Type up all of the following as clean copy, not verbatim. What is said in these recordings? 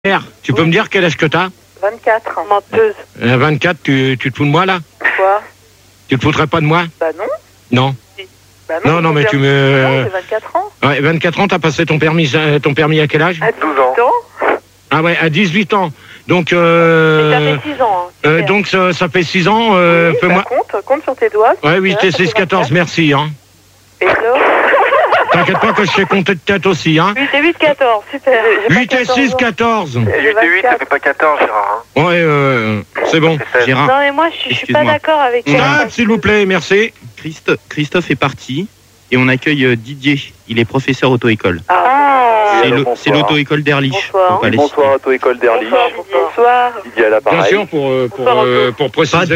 Tu peux me dire quel âge que t'as? 24. Menteuse. 24, tu te fous de moi là? Quoi? Tu te foutrais pas de moi? Bah non. Non. Bah Non, mais tu me... Non, j'ai 24 ans. Ouais, 24 ans, t'as passé ton permis à quel âge? À 12 ans. Ah ouais, à 18 ans. Donc, Ça fait 6 ans. Hein, donc ça fait 6 ans. oui, fais-moi... compte sur tes doigts. Ouais, 8 et 6, 14, merci. Hein. Et là T'inquiète pas que je sais compter de tête aussi. Hein. 8 et 8, 14, super. 8 et 6, 14. 8 et 8, ça fait pas 14, Gérard. Hein. Ouais, c'est bon. Gérard. Non, mais moi, je suis pas d'accord avec Ah, s'il vous plaît, merci. Christophe est parti et on accueille Didier. Il est professeur auto-école. Ah, C'est l'auto-école d'Erlich. Bonsoir. Faut pas les Bonsoir, auto-école d'Erlich. Bonsoir. Didier à l'appareil. Bien sûr, pour préciser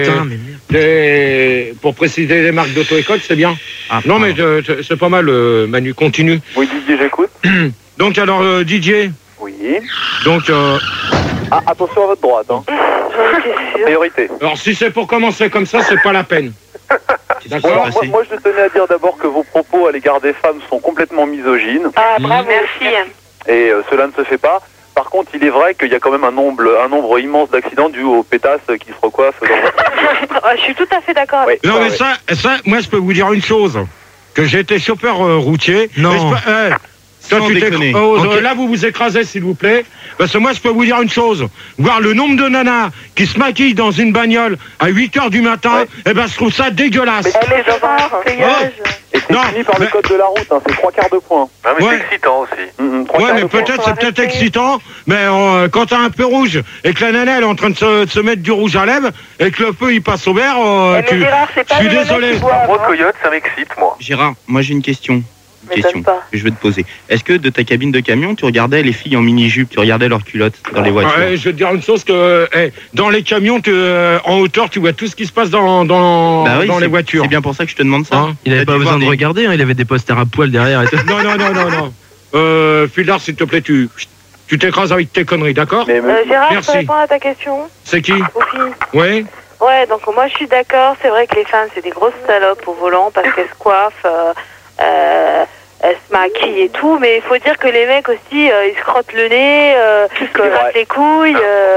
pour préciser les marques d'auto-école, c'est bien. Ah, non, mais c'est pas mal, Manu, continue. Oui, Didier, j'écoute. Donc, alors, Didier, Oui. donc, Ah, attention à votre droite, hein. Priorité. alors si c'est pour commencer comme ça, c'est pas la peine. D'accord. Bon, alors, moi, je tenais à dire d'abord que vos propos à l'égard des femmes sont complètement misogynes. Ah, bravo, merci. Et cela ne se fait pas. Par contre, il est vrai qu'il y a quand même un nombre immense d'accidents dus aux pétasses qui se recoiffent dans Je suis tout à fait d'accord avec Non, mais ça, moi, je peux vous dire une chose. Que j'ai été chauffeur routier. Non. Toi, Sans tu déconner. okay. Là, vous vous écrasez, s'il vous plaît. Parce que moi, je peux vous dire une chose. Voir le nombre de nanas qui se maquillent dans une bagnole à 8h du matin, eh ben, je trouve ça dégueulasse. Mais Gérard, dégage. Et c'est fini par le code de la route, hein, c'est 3 quarts de point. Ah, mais Ouais. c'est excitant aussi. Ouais, mais peut-être, c'est peut-être excitant, mais quand t'as un peu rouge et que la nana, elle est en train de se mettre du rouge à lèvres et que le feu, il passe au vert, Mais Gérard, c'est pas je suis le mec désolé. qui boit, Moi, hein. Coyote, ça m'excite, moi. Gérard, moi j'ai une question. M'étonne pas. Que je veux te poser. Est-ce que de ta cabine de camion, tu regardais les filles en mini-jupe, tu regardais leurs culottes dans les voitures? Ouais, je vais te dire une chose que dans les camions, en hauteur, tu vois tout ce qui se passe dans Bah oui, les voitures. C'est bien pour ça que je te demande ça. Hein? Il avait pas besoin de regarder, hein, il avait des posters à poil derrière et tout. Non. Fildar, s'il te plaît, tu t'écrases avec tes conneries, d'accord? Mais Gérard, je Merci. peux répondre à ta question? C'est qui? Aux filles. Oui. Ouais, donc moi je suis d'accord, c'est vrai que les femmes c'est des grosses salopes au volant parce qu'elles se coiffent, elles se maquillent et tout, mais il faut dire que les mecs aussi, ils se crottent le nez, ils se grattent les couilles.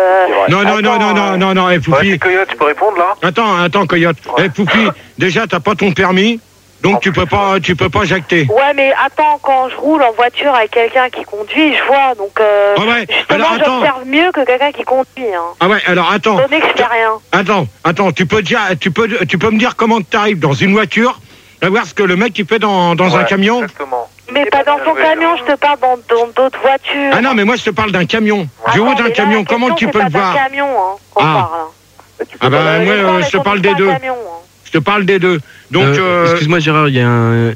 Non, Ouais, Poupi. Coyote, tu peux répondre là? Attends, Coyote. Ouais. Poupi, déjà, t'as pas ton permis, donc tu peux pas jacter. Ouais, mais attends, quand je roule en voiture avec quelqu'un qui conduit, je vois, donc Ah ouais, alors justement attends. j'observe mieux que quelqu'un qui conduit. Hein. Ah ouais, alors attends. Donné que je fais rien. Attends, tu peux me dire comment t'arrives dans une voiture, à voir ce que le mec il fait dans un camion. Exactement. Mais pas dans son camion, je te parle dans d'autres voitures. Ah non, mais moi je te parle d'un camion. Du haut Attends, d'un mais là, camion, la comment tu question, peux c'est le pas voir? d'un camion, hein, qu'on Ah. parle. Hein. Ah bah moi je te parle des deux. Camion, hein. Je te parle des deux. Donc Excuse-moi Gérard, il y a un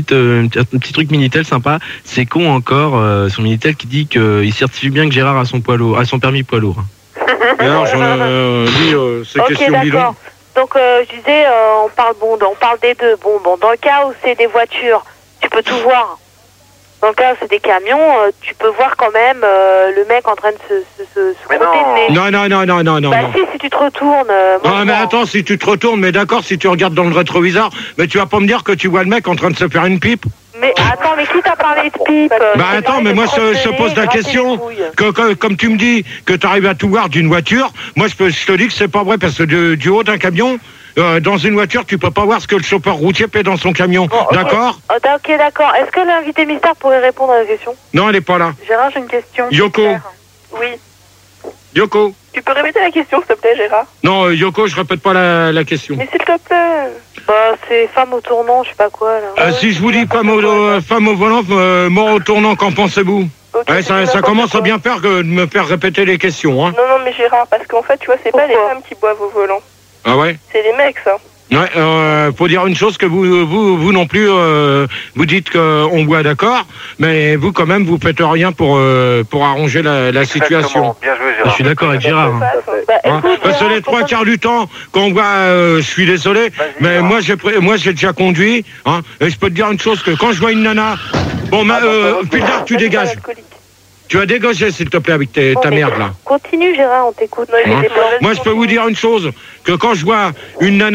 petit truc Minitel sympa. C'est con encore, son Minitel qui dit qu'il certifie bien que Gérard a son permis poids lourd. alors j'en dis c'est Ok, question bidon. d'accord. Donc je disais, on parle des deux. Bon, dans le cas où c'est des voitures, tu peux tout voir. Dans le cas où c'est des camions, tu peux voir quand même le mec en train de se Mais frotter le nez. Non. Bah si tu te retournes. moi, Ah je mais vois. attends, si tu te retournes, mais d'accord, si tu regardes dans le rétroviseur, mais tu vas pas me dire que tu vois le mec en train de se faire une pipe? Mais attends, mais qui t'a parlé de pipe? Bah attends, mais moi je pose la question, comme tu me dis que tu arrives à tout voir d'une voiture, moi je te dis que c'est pas vrai, parce que du haut d'un camion, dans une voiture, tu peux pas voir ce que le chauffeur routier fait dans son camion, d'accord? Ok, d'accord. Est-ce que l'invité mystère pourrait répondre à la question? Non, elle est pas là. Gérard, j'ai une question. Yoko. Oui. Yoko. Tu peux répéter la question, s'il te plaît, Gérard? Non, Yoko, je répète pas la question. Mais s'il te plaît. Bah, c'est femme au tournant, je sais pas quoi, là. Si je vous dis femme au volant, mort au tournant, qu'en pensez-vous? Ok, Ça commence à bien faire que de me faire répéter les questions, hein. Non, mais Gérard, parce qu'en fait, tu vois, c'est pas les Pourquoi femmes qui boivent au volant. Ah ouais? C'est les mecs, ça. Ouais, faut dire une chose que vous non plus, vous dites qu'on boit, d'accord, mais vous quand même vous faites rien pour arranger la situation. Bien joué, Je Gérard. suis d'accord avec Gérard. Hein. Bah, Hein, écoute, parce que Gérard, les trois quarts du temps qu'on voit, je suis désolé, mais Gérard. moi j'ai déjà conduit, hein, et je peux te dire une chose que quand je vois une nana, bon, Pildar, tu dégages. Tu vas dégager s'il te plaît avec ta merde là. Continue, Gérard, on t'écoute. Hein. Moi, je peux vous dire une chose, que quand je vois une nana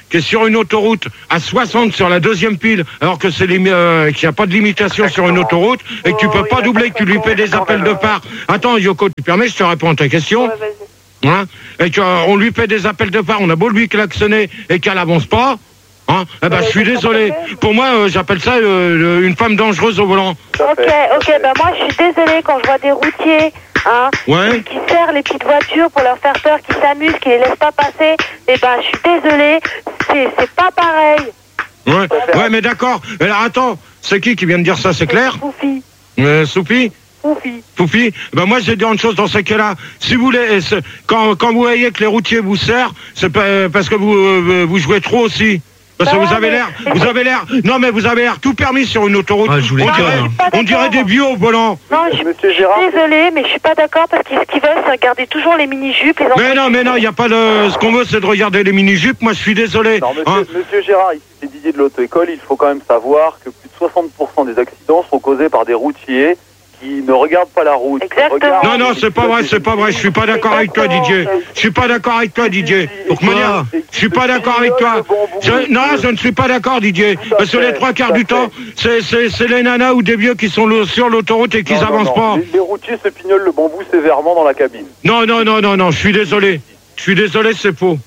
qui est sur une autoroute à 60 sur la deuxième pile, alors que qu'il n'y a pas de limitation sur une autoroute, et que tu peux pas doubler, que tu lui fais des appels de phare. Attends, Yoko, tu permets, je te réponds à ta question. Ouais, vas-y. Hein, et qu'on lui fait des appels de phare, on a beau lui klaxonner et qu'elle avance pas, hein, eh ben, je suis désolé. Pour moi, j'appelle ça une femme dangereuse au volant. Ok, ben moi je suis désolée quand je vois des routiers, hein, Ouais. qui serrent les petites voitures pour leur faire peur, qui s'amusent, qui les laissent pas passer, et ben je suis désolée, c'est pas pareil. Ouais, mais d'accord. Alors attends, c'est qui vient de dire ça, c'est clair? Foufi. Soufi? Foufi. Foufi, ben moi je vais dire une chose dans ce cas-là. Si vous voulez, quand vous voyez que les routiers vous serrent, c'est parce que vous jouez trop aussi. Parce que Bah vous avez l'air, non mais vous avez l'air tout permis sur une autoroute. Ah, je vous les On dirait des vieux au volant. Non, je suis Monsieur Gérard, désolée, mais je suis pas d'accord parce que ce qu'ils veulent, c'est garder toujours les mini-jupes, les enfants. Mais non, il n'y a pas de... Ce qu'on veut, c'est de regarder les mini-jupes. Moi, je suis désolé. non, Hein. monsieur Gérard, ici c'est Didier de l'auto-école, il faut quand même savoir que plus de 60% des accidents sont causés par des routiers qui ne regardent pas la route. Exactement. Non, c'est pas vrai. Je suis pas d'accord avec toi, Didier. Je suis pas d'accord avec toi, Didier. Pourquoi? Je suis pas d'accord avec toi. Non, je ne suis pas d'accord, Didier. Parce que les trois quarts du temps, c'est les nanas ou des vieux qui sont sur l'autoroute et qui n'avancent pas. Les routiers se pignolent le bambou sévèrement dans la cabine. Non, je suis désolé. C'est faux.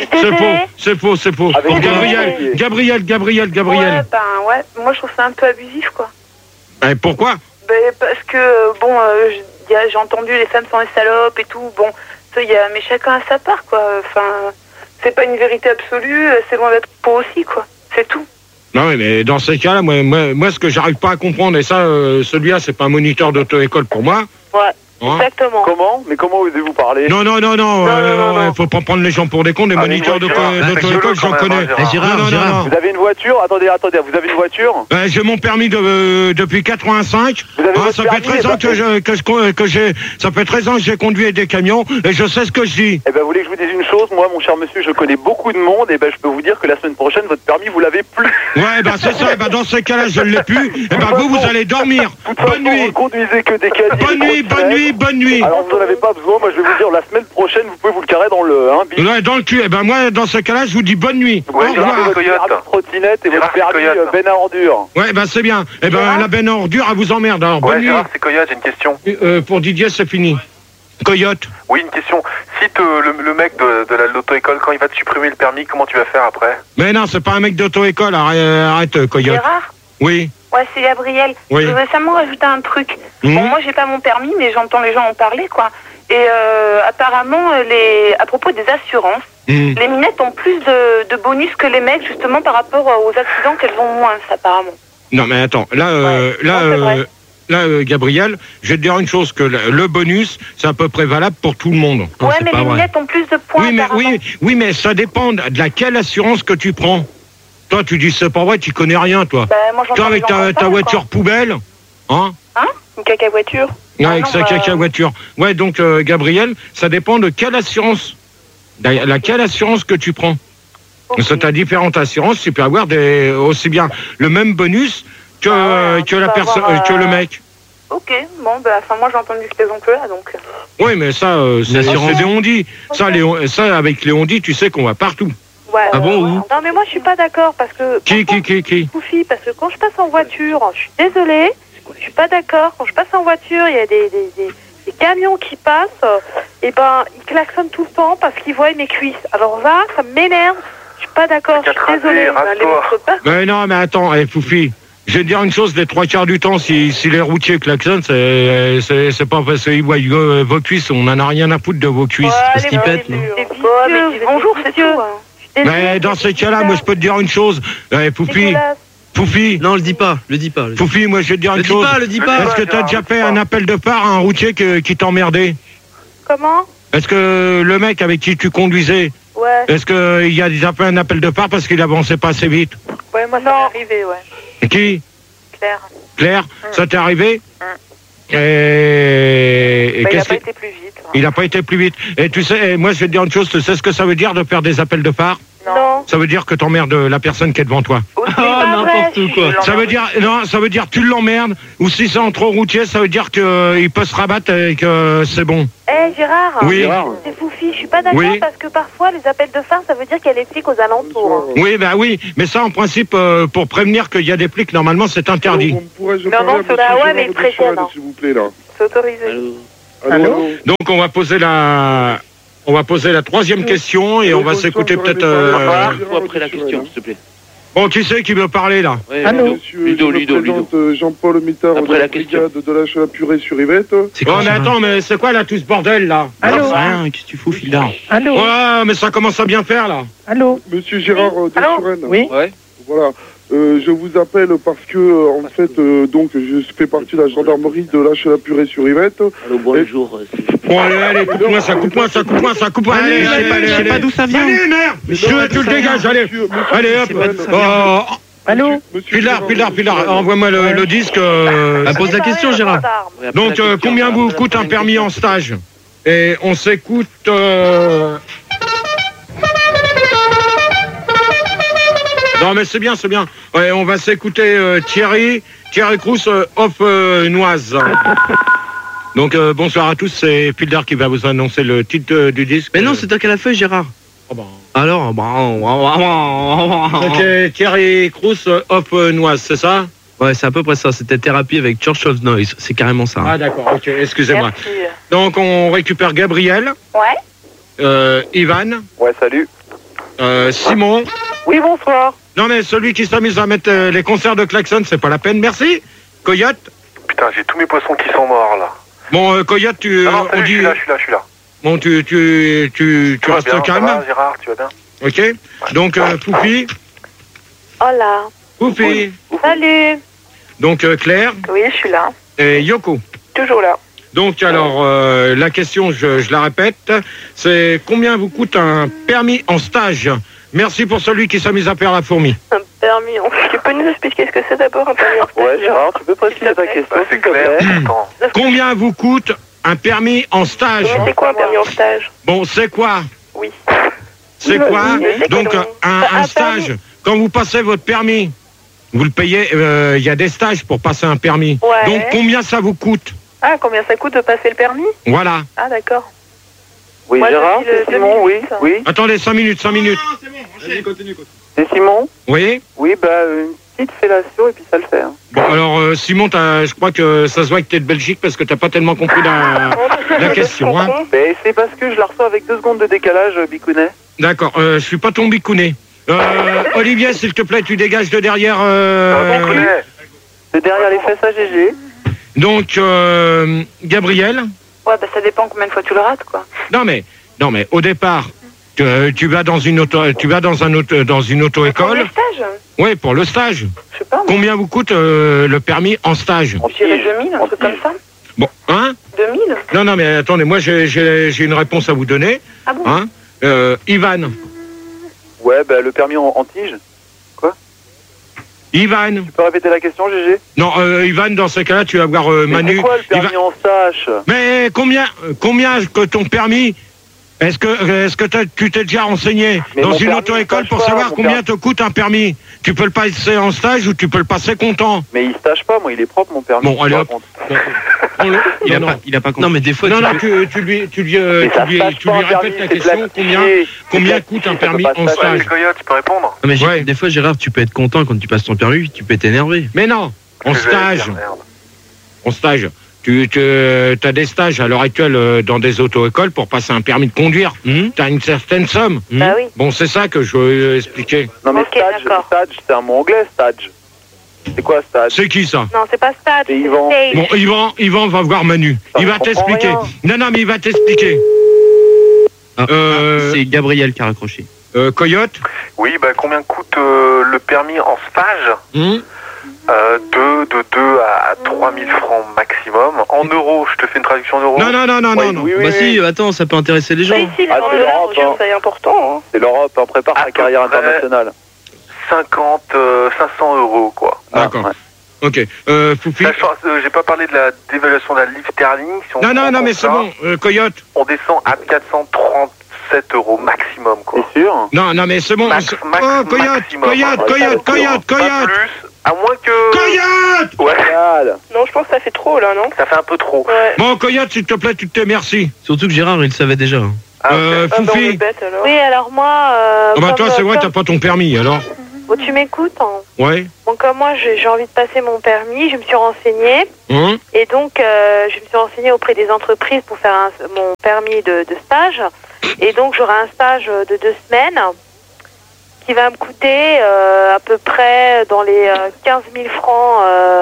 C'est faux. Avec Oh, les- Gabriel. Ouais, moi je trouve ça un peu abusif, quoi. Pourquoi? Parce que, j'ai entendu les femmes sont des salopes et tout, bon, mais chacun a sa part, quoi. Enfin, c'est pas une vérité absolue, c'est loin d'être faux aussi, quoi. C'est tout. Non, mais dans ces cas-là, moi, ce que j'arrive pas à comprendre, et ça, celui-là, c'est pas un moniteur d'auto-école pour moi. Ouais, Hein? exactement. Comment? Mais comment osez-vous parler? Non, faut pas prendre les gens pour des cons, des moniteurs d'auto-école, j'en connais. Gérard, Non. Vous avez une voiture? Attendez, vous avez une voiture? J'ai mon permis depuis 85. Vous avez votre Ça fait permis, 13 ans ça fait 13 ans que j'ai conduit des camions et je sais ce que je dis. Eh ben, vous voulez que je vous dise une chose? Moi, mon cher monsieur, je connais beaucoup de monde, et ben, je peux vous dire que la semaine prochaine, votre permis, vous l'avez plus. Ouais, c'est ça. Dans ces cas-là, je ne l'ai plus. Et vous allez dormir. Bonne Vous nuit. ne conduisez que des casiers. Bonne nuit. Alors, vous n'en avez pas besoin. Moi, je vais vous dire, la semaine prochaine, vous pouvez vous le carrer dans le, Ouais, dans le cul. Moi, dans ce cas-là, je vous dis bonne nuit. Au Ouais, revoir. votre trottinette et votre permis benne à ordures. Ouais, c'est bien. La benne à ordures, elle vous emmerde. Alors, bonne nuit. c'est Coyote, j'ai une question. Pour Didier, c'est fini. Coyote. Oui, une question. Si le mec de l'auto-école, quand il va te supprimer le permis, comment tu vas faire après? Mais non, c'est pas un mec d'auto-école. Arrête, Coyote. Gérard? Oui. Ouais, c'est Gabriel. Oui. Je voudrais seulement rajouter un truc. Mhm. Bon, moi, j'ai pas mon permis, mais j'entends les gens en parler, quoi. Et apparemment, à propos des assurances, les minettes ont plus de bonus que les mecs, justement, par rapport aux accidents qu'elles ont moins, apparemment. Non, mais attends. Là, Gabriel, je vais te dire une chose, que le bonus, c'est à peu près valable pour tout le monde. Non, Ouais, c'est mais pas les vrai. minettes ont plus de points, apparemment. Oui, mais ça dépend de laquelle assurance que tu prends. Toi, tu dis c'est pas vrai, tu connais rien, toi. Bah, moi, j'entends Toi, avec les gens en ta parler, voiture poubelle, hein? Une caca voiture. Ouais, avec non, sa bah- caca voiture. Ouais, donc, Gabriel, ça dépend de quelle assurance. Laquelle assurance que tu prends. Ok. C'est à différentes assurances, tu peux avoir aussi bien le même bonus que, Ah ouais, que la tu peux personne, avoir, que le mec. Ok, bon, moi, j'ai entendu ces oncles-là, donc... Oui, mais ça, c'est des ondis. Ça, avec les ondis, tu sais qu'on va partout. Ouais, Ah bon, où? Non, mais moi, je suis pas d'accord parce que. Qui Foufi, parce que quand je passe en voiture, je suis désolée, je suis pas d'accord. Quand je passe en voiture, il y a des camions qui passent, et ils klaxonnent tout le temps parce qu'ils voient mes cuisses. Alors là, ça m'énerve. Je suis pas d'accord. Je suis désolée. les montre pas. Mais non, mais attends, Foufi. Je vais te dire une chose, les trois quarts du temps, si les routiers klaxonnent, c'est pas parce qu'ils voient vos cuisses, on en a rien à foutre de vos cuisses. parce qu'ils pètent, non? Mais bonjour, c'est tout. hein. Mais dans ces cas-là, moi je peux te dire une chose, Foufi, Non, le dis pas. Foufi, moi je vais te dire une chose. Le dis pas. Est-ce que t'as déjà fait un appel de phare à un routier qui t'emmerdait? Comment? Est-ce que le mec avec qui tu conduisais, Ouais. est-ce qu'il y a déjà fait un appel de phare parce qu'il avançait pas assez vite? Ouais, moi, ça m'est arrivé, ouais. Qui? Claire. Ça t'est arrivé? Et Il a qu'est-ce pas que... été plus vite. hein. Il n'a pas été plus vite. Et tu sais, moi je vais te dire une chose, tu sais ce que ça veut dire de faire des appels de phare? Non. Ça veut dire que t'emmerdes la personne qui est devant toi. C'est pas vrai. Ça veut dire tu l'emmerdes, ou si c'est en trop routier, ça veut dire qu'il peut se rabattre et que c'est bon. Gérard. Oui. C'est Foufi, je suis pas d'accord Oui. parce que parfois les appels de phare, ça veut dire qu'il y a les flics aux alentours. Oui, mais ça en principe, pour prévenir qu'il y a des flics, normalement c'est interdit. Non, mais il prévient, non. S'il vous plaît, là. C'est autorisé. Allô. Donc on va poser la troisième question et on va s'écouter peut-être... Après la question, s'il te plaît. Bon, qui c'est qui veut parler là? Allô. Ludo. Jean-Paul Mitard de la brigade de la Purée sur Yvette. Oh mais attends, mais c'est quoi là tout ce bordel là? Allô. Rien, qu'est-ce que tu fous, Fildar? Allô. Ouais, mais ça commence à bien faire là. Allô. Monsieur Gérard Dessuren. Oui. Ouais. Voilà. Je vous appelle parce que, en fait, donc, je fais partie de la gendarmerie de la Purée sur Yvette. Allô, bonjour. Bon, allez, coupe-moi, ça coupe. Allez, Je sais pas d'où ça vient. Allez, merde. Tu le dégages, allez. Allez, hop. Allô. Pilar, envoie-moi le disque. Pose la question, Gérard. Donc, combien vous coûte un permis en stage? Et on s'écoute... Non mais c'est bien. Ouais, on va s'écouter Thierry Crous off Noise. Donc bonsoir à tous, c'est Fildar qui va vous annoncer le titre du disque. Mais non, c'est toi qui as la feuille, Gérard. Oh ben. Alors, Ok, Thierry Crous off Noise, c'est ça? Ouais, c'est à peu près ça. C'était Thérapie avec Church of Noise. C'est carrément ça. Ah d'accord, ok, excusez-moi. Merci. Donc on récupère Gabriel, Ivan, Ouais, salut. Simon. Oui, bonsoir. Non mais celui qui s'amuse à mettre les concerts de klaxon, c'est pas la peine, merci. Coyote. Putain, j'ai tous mes poissons qui sont morts là. Bon, Coyote, Non, on dit... je suis là. Bon, tu restes bien, calme. ça va, Gérard, tu vas bien? Ok. Donc, Foufi. Hola. Foufi. Salut. Donc, Claire. Oui, je suis là. Et Yoko. Toujours là. Donc, alors, la question, je la répète, c'est combien vous coûte un permis en stage? Merci pour celui qui s'amuse à faire la fourmi. Un permis. Tu peux nous expliquer ce que c'est d'abord un permis en stage? Ouais, Gérard, tu peux préciser ta question? C'est clair. Attends. Combien vous coûte un permis en stage? C'est quoi un permis en stage? Bon, c'est quoi? Oui. C'est quoi? c'est Donc, quoi, un stage, quand vous passez votre permis, vous le payez, il y a des stages pour passer un permis. Ouais. Donc, combien ça vous coûte? Ah, combien ça coûte de passer le permis? Voilà. Ah, d'accord. Oui, Moi, Gérard, je dis le c'est Simon, 2008. oui. Attendez, 5 minutes. C'est Simon? Oui. Oui, une petite fellation et puis ça le fait. Hein. Bon, alors, Simon, je crois que ça se voit que t'es de Belgique parce que t'as pas tellement compris la question. Hein. Mais c'est parce que je la reçois avec 2 secondes de décalage, Bicounet. D'accord, je suis pas ton bicounet. Olivier, s'il te plaît, tu dégages de derrière... C'est derrière les fesses à GG. Donc, Gabriel. Ouais, ça dépend combien de fois tu le rates, quoi. Non mais, au départ, tu vas dans une auto-école. Le stage? Oui, pour le stage. Je sais pas. Combien vous coûte le permis en stage? Je dirais 2000, un truc comme ça. Bon, hein? 2000? Non, mais attendez, moi j'ai une réponse à vous donner. Ah bon? Hein? Ivan. Ouais, le permis en tige. Ivan. Tu peux répéter la question, GG? Non, Ivan, dans ce cas-là, tu vas voir Mais Manu. c'est quoi le permis en stage? Mais combien que ton permis? Est-ce que tu t'es déjà renseigné dans une auto-école pour savoir combien te coûte un permis? Tu peux le passer en stage ou tu peux le passer comptant? Mais il stage pas, moi, il est propre mon permis. Bon, allez hop. Il a pas compris. Non, mais des fois, Non, tu lui répètes ta question. Combien coûte un permis en stage? Coyote, tu peux répondre? Non, mais Ouais. des fois, Gérard, tu peux être content quand tu passes ton permis, tu peux être énervé. Mais non, en stage. En stage. Tu as des stages à l'heure actuelle dans des auto-écoles pour passer un permis de conduire. Tu as une certaine somme. Bah oui. Bon, c'est ça que je veux expliquer. Non, mais Ok, d'accord. stage, c'est un mot anglais, stage. C'est quoi, stage? C'est qui ça? Non, c'est pas stage. C'est Yvan. Bon, Yvan va voir Manu. Ça, Il va je comprends t'expliquer. rien. Non, mais il va t'expliquer. C'est Gabriel qui a raccroché. Coyote? Oui, combien coûte le permis en stage? De 2 à 3 000 francs maximum. En euros, je te fais une traduction en euros. Non. Oui, Bah si, attends, ça peut intéresser les gens. Ici, les Ah, gens c'est de là, l'Europe, hein. c'est important. Hein. C'est l'Europe, on prépare sa carrière internationale. 500 euros, quoi. D'accord. Ouais. Ok. Foufi? J'ai pas parlé de la dévaluation de la livre sterling. Si on Non, prend mais c'est ça, bon. Coyote? On descend à 437 euros maximum, quoi. T'es sûr? Non, mais c'est bon. Max, Oh, Coyote. À moins que... Coyote! Ouais. Non, je pense que ça fait trop, là, non? Ça fait un peu trop. Ouais. Bon, Coyote, s'il te plaît, tu te merci. Surtout que Gérard, il le savait déjà. Foufi. Bête, alors. Oui, alors moi... Ah bah toi, c'est vrai, t'as pas ton permis, alors. Bon, tu m'écoutes, hein. Ouais. Bon, comme moi, j'ai envie de passer mon permis, je me suis renseignée. Et donc, je me suis renseignée auprès des entreprises pour faire mon permis de stage. Et donc, j'aurai un stage de 2 semaines qui va me coûter à peu près dans les 15 000 francs.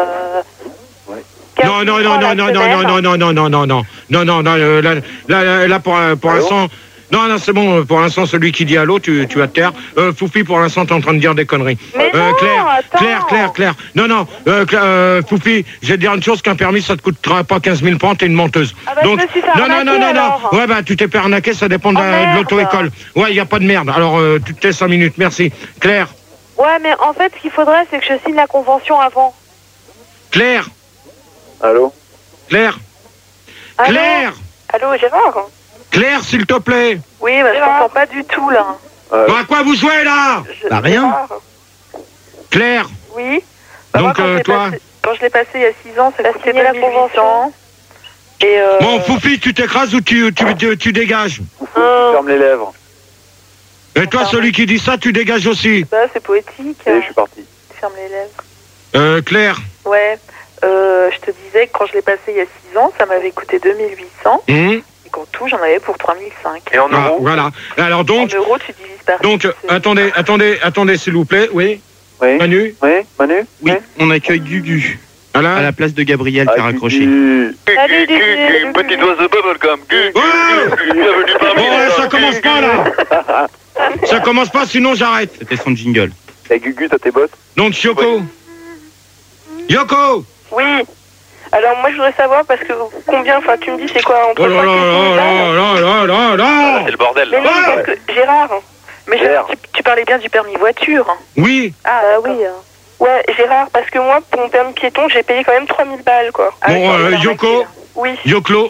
Là, pour l'instant... Non, c'est bon, pour l'instant, celui qui dit allô, tu vas te taire. Foufi, pour l'instant, t'es en train de dire des conneries. Mais Claire. Non, Foufi, je vais te dire une chose, qu'un permis, ça te coûtera pas 15 000 francs, t'es une menteuse. Ah bah, donc, je me suis fait arnaquer, Ouais, bah, tu t'es fait arnaquer, ça dépend de l'auto-école. Ouais, y a pas de merde. Alors, tu te tais 5 minutes, merci. Claire. Ouais, mais en fait, ce qu'il faudrait, c'est que je signe la convention avant. Claire. Allô? Claire. Allô? Claire. Allô, Gérard? Claire, s'il te plaît. Oui, bah, je t'entends pas du tout, là. Bah, à quoi vous jouez, là? Bah, rien. Claire. Oui. Donc, moi, toi... Quand je l'ai passé il y a 6 ans, ça coûtait signé la convention. Et Bon, Foufi, tu t'écrases ou tu dégages? Ferme les lèvres. Et toi, celui qui dit ça, tu dégages aussi? Bah, c'est poétique. Et je suis parti. Ferme les lèvres. Claire. Ouais. Je te disais que quand je l'ai passé il y a 6 ans, ça m'avait coûté 2800. Et qu'en tout, j'en avais pour 3005. Et en euros? Voilà. Alors donc... En euros, tu divises par 6. Donc, attendez, s'il vous plaît. Oui. Oui. Manu. Oui, Manu? Oui, on accueille Gugu Voilà. à la place de Gabriel qui a raccroché. Salut, Gugu. Petit oiseau bubblegum. Ouais. Bon, ça commence pas, là. Ça commence pas, sinon j'arrête. C'était son jingle. Et Gugu, t'as tes bottes? Donc, Yoko. Yoko. Oui. Alors, moi, je voudrais savoir, parce que combien, enfin, tu me dis, c'est quoi entre Oh là là. C'est le bordel. Mais non, parce que, Gérard, mais tu parlais bien du permis voiture. Oui. Ah, oui. Ouais, Gérard, parce que moi, pour mon permis piéton, j'ai payé quand même 3000 balles, quoi. Bon, Yoko. Oui. Yoko.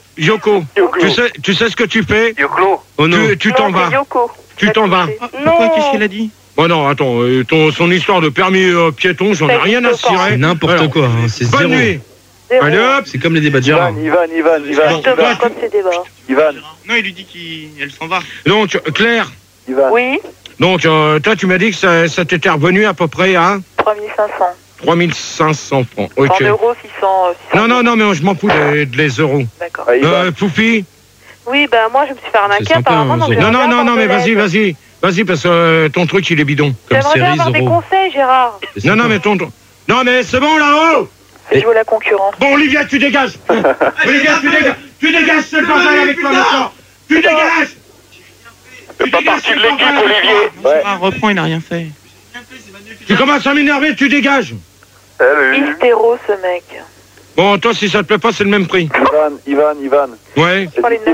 Tu sais ce que tu fais? Yoko. Oh non. Tu t'en vas. Yoko. Tu t'en vas. Pourquoi? Qu'est-ce qu'elle a dit? Oh non, attends, son histoire de permis piéton, j'en ai rien à cirer. N'importe quoi, hein, c'est Bonne zéro. nuit. Allez hop. C'est comme les débats de Gérard. Ivan. Comme ces débats. Ivan. Non, il lui dit qu'elle s'en va. Donc, Claire. Ivan. Oui. Donc, toi, tu m'as dit que ça t'était revenu à peu près à 3500. 3500 francs. Ok. En euros, 600. Non, mais je m'en fous des euros. D'accord. Foufi. Oui, bah moi, je me suis fait arnaquer, C'est sympa, apparemment. hein, Donc c'est- j'aimerais bien Non, avoir mais de l'aide. vas-y. Vas-y, parce que ton truc, il est bidon. Comme J'aimerais bien série avoir des zéro. conseils, Gérard. C'est Non, sympa. mais Non, mais c'est bon, là-haut. Fais jouer la concurrence. Bon, Olivia, tu dégages. Olivia, tu dégages, c'est le bordel avec toi maintenant. Tu dégages. Fais pas partie de l'équipe, Olivier. Gérard reprend, il n'a rien fait. Tu commences à m'énerver, tu dégages. Salut. Hystéro, ce mec. Bon, toi, si ça te plaît pas, c'est le même prix. Ivan. Ouais.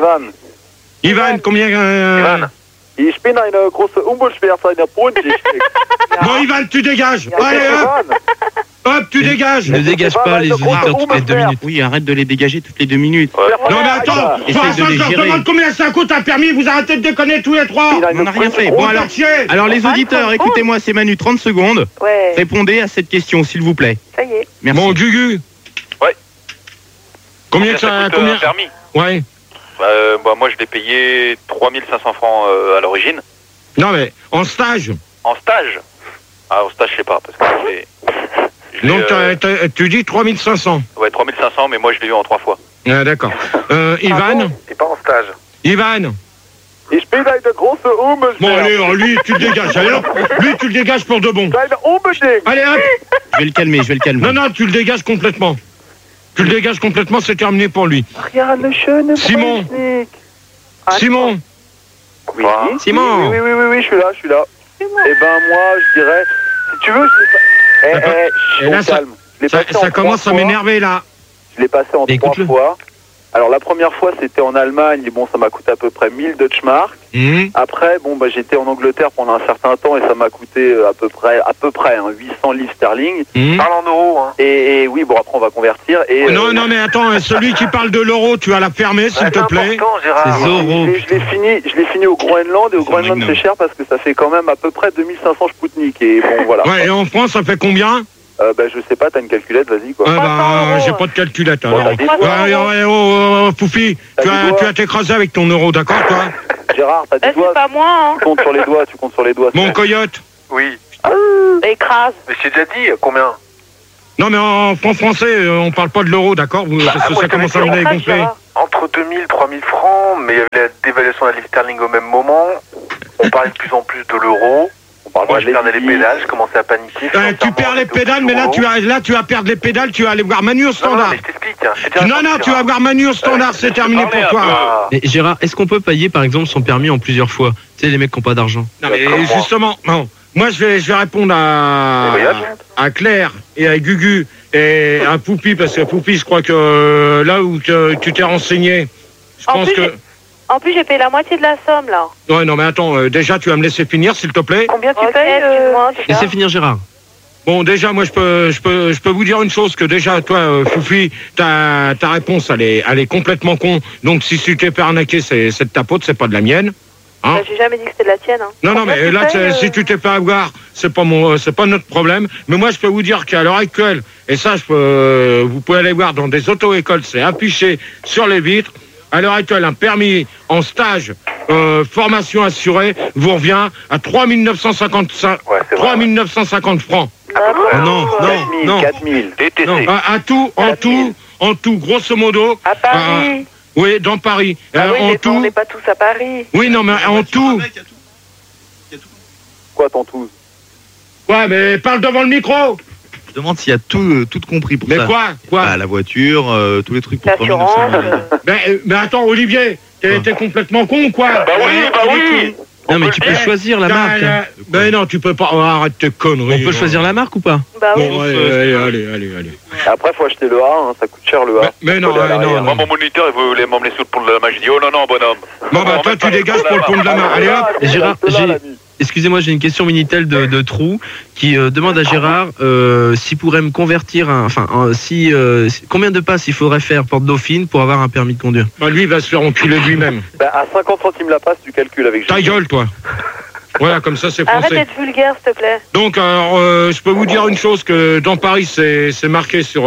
Ivan, combien Ivan. Ich bin eine große Umweltschwärzer in der Bon, Ivan, tu dégages. Allez, hop, tu dégages. Ne dégage pas les auditeurs toutes les 2 minutes. Oui, arrête de les dégager toutes les 2 minutes. Non, mais attends, Essaye de les je leur gérer. demande combien ça coûte un permis, vous arrêtez de déconner tous les trois. On n'a rien fait. Bon, alors les auditeurs, écoutez-moi, c'est Manu, 30 secondes. Ouais, Répondez à cette question, s'il vous plaît. ça y est. Merci. Bon, Gugu. Ouais. Combien ça coûte combien un permis? Ouais. Moi, je l'ai payé 3500 francs à l'origine. Non, mais en stage. En stage? Ah, en stage, je sais pas, parce que je l'ai, Donc, tu dis 3500. ouais, 3500, mais moi, je l'ai eu en 3 fois. Ah, d'accord. Ivan. C'est pas en stage. Ivan. Ich bin eine große Umweltschwärzer. Bon, allez, lui, tu le dégages. Allez, hop. Lui, tu le dégages pour de bon. Allez, hop. Je vais le calmer. Non, tu le dégages complètement. Tu le dégages complètement, c'est terminé pour lui. Regarde le schöne Simon. Brunswick. Simon. Oui. Simon. Oui, je suis là. Eh ben, moi, je dirais, si tu veux, je l'ai pas... Et là, calme. Je l'ai passé en Ça commence 3 à fois. m'énerver, là. Je l'ai passé en 3 Écoute-le. fois. Alors la première fois c'était en Allemagne, et bon ça m'a coûté à peu près 1000 Deutschmark. Après bon bah j'étais en Angleterre pendant un certain temps et ça m'a coûté à peu près 800 livres sterling. Parle en euros hein. Et oui bon après on va convertir et non mais attends, celui qui parle de l'euro, tu vas la fermer s'il te plaît. C'est euros. Je l'ai fini au Groenland et au Groenland c'est cher parce que ça fait quand même à peu près 2500 Spoutnik et bon voilà. Ouais, et en France ça fait combien? Je sais pas, t'as une calculette, vas-y quoi. J'ai pas de calculette alors. Foufi, tu vas t'écraser avec ton euro, d'accord toi? Gérard, t'as des doigts. C'est pas moi hein. Tu comptes sur les doigts. Mon coyote. Oui. Écrase. Mais j'ai déjà dit, combien? Non mais en français, on parle pas de l'euro, d'accord? Parce que ça commence à venir gonfler. Entre 2000 et 3000 francs, mais il y avait la dévaluation de la livre sterling au même moment. On parlait de plus en plus de l'euro. Moi, je perdais les pédales, je commençais à paniquer. Tu perds les pédales, mais là, tu vas perdre les pédales, tu vas aller voir Manu au standard. Non, mais je t'explique. Non, tu vas voir Manu au standard, c'est terminé pour toi. Mais Gérard, est-ce qu'on peut payer, par exemple, son permis en plusieurs fois? Tu sais, les mecs qui n'ont pas d'argent. Non, mais justement, non. Moi, je vais répondre à Claire et à Gugu et à Poupi, parce que Poupi, je crois que là où tu t'es renseigné, je pense que... En plus, j'ai payé la moitié de la somme, là. Ouais, non, mais attends, déjà, tu vas me laisser finir, s'il te plaît. Combien tu payes Laissez finir Gérard. Bon, déjà, moi, je peux vous dire une chose, que déjà, toi, Foufi, ta réponse, elle est complètement con. Donc, si tu t'es fait arnaquer, c'est de ta faute, c'est pas de la mienne. Hein? J'ai jamais dit que c'était de la tienne. Hein. Non, mais là, si tu t'es fait avoir, c'est pas notre problème. Mais moi, je peux vous dire qu'à l'heure actuelle, et ça, vous pouvez aller voir dans des auto-écoles, c'est affiché sur les vitres. À l'heure actuelle, un permis en stage, formation assurée, vous revient à 3 950 francs. Non. 4000. TTC. En tout, grosso modo. À Paris. Oui, dans Paris. Oui, mais on n'est pas tous à Paris. Oui, non, mais en tout. Quoi, ton tout? Ouais, mais parle devant le micro. Je demande s'il y a tout compris pour ça. Mais quoi Bah, la voiture, tous les trucs pour l'assurance. Mais attends, Olivier, t'es complètement con ou quoi? Bah oui. Non, mais tu peux choisir la marque. Mais non, tu peux pas. Arrête tes conneries. On peut choisir la marque ou pas? Bah oui. Bon, allez. Après, faut acheter le A, hein, ça coûte cher le A. Mais non. Moi, mon moniteur, il voulait m'emmener sur le pont de la main. J'ai dit, oh non, bonhomme. Bon, bah, toi, tu dégages pour le pont de la main. Allez, hop. Gérard, excusez-moi, j'ai une question Minitel de Trou qui demande à Gérard s'il pourrait me convertir, combien de passes il faudrait faire Porte Dauphine pour avoir un permis de conduire. Bah, lui, il va se faire enculer lui-même. Bah, à 50 centimes la passe, tu calcules avec Ta gueule, toi. Voilà, comme ça, c'est Arrête français. d'être vulgaire, s'il te plaît. Donc, alors, je peux vous dire une chose, que dans Paris, c'est marqué sur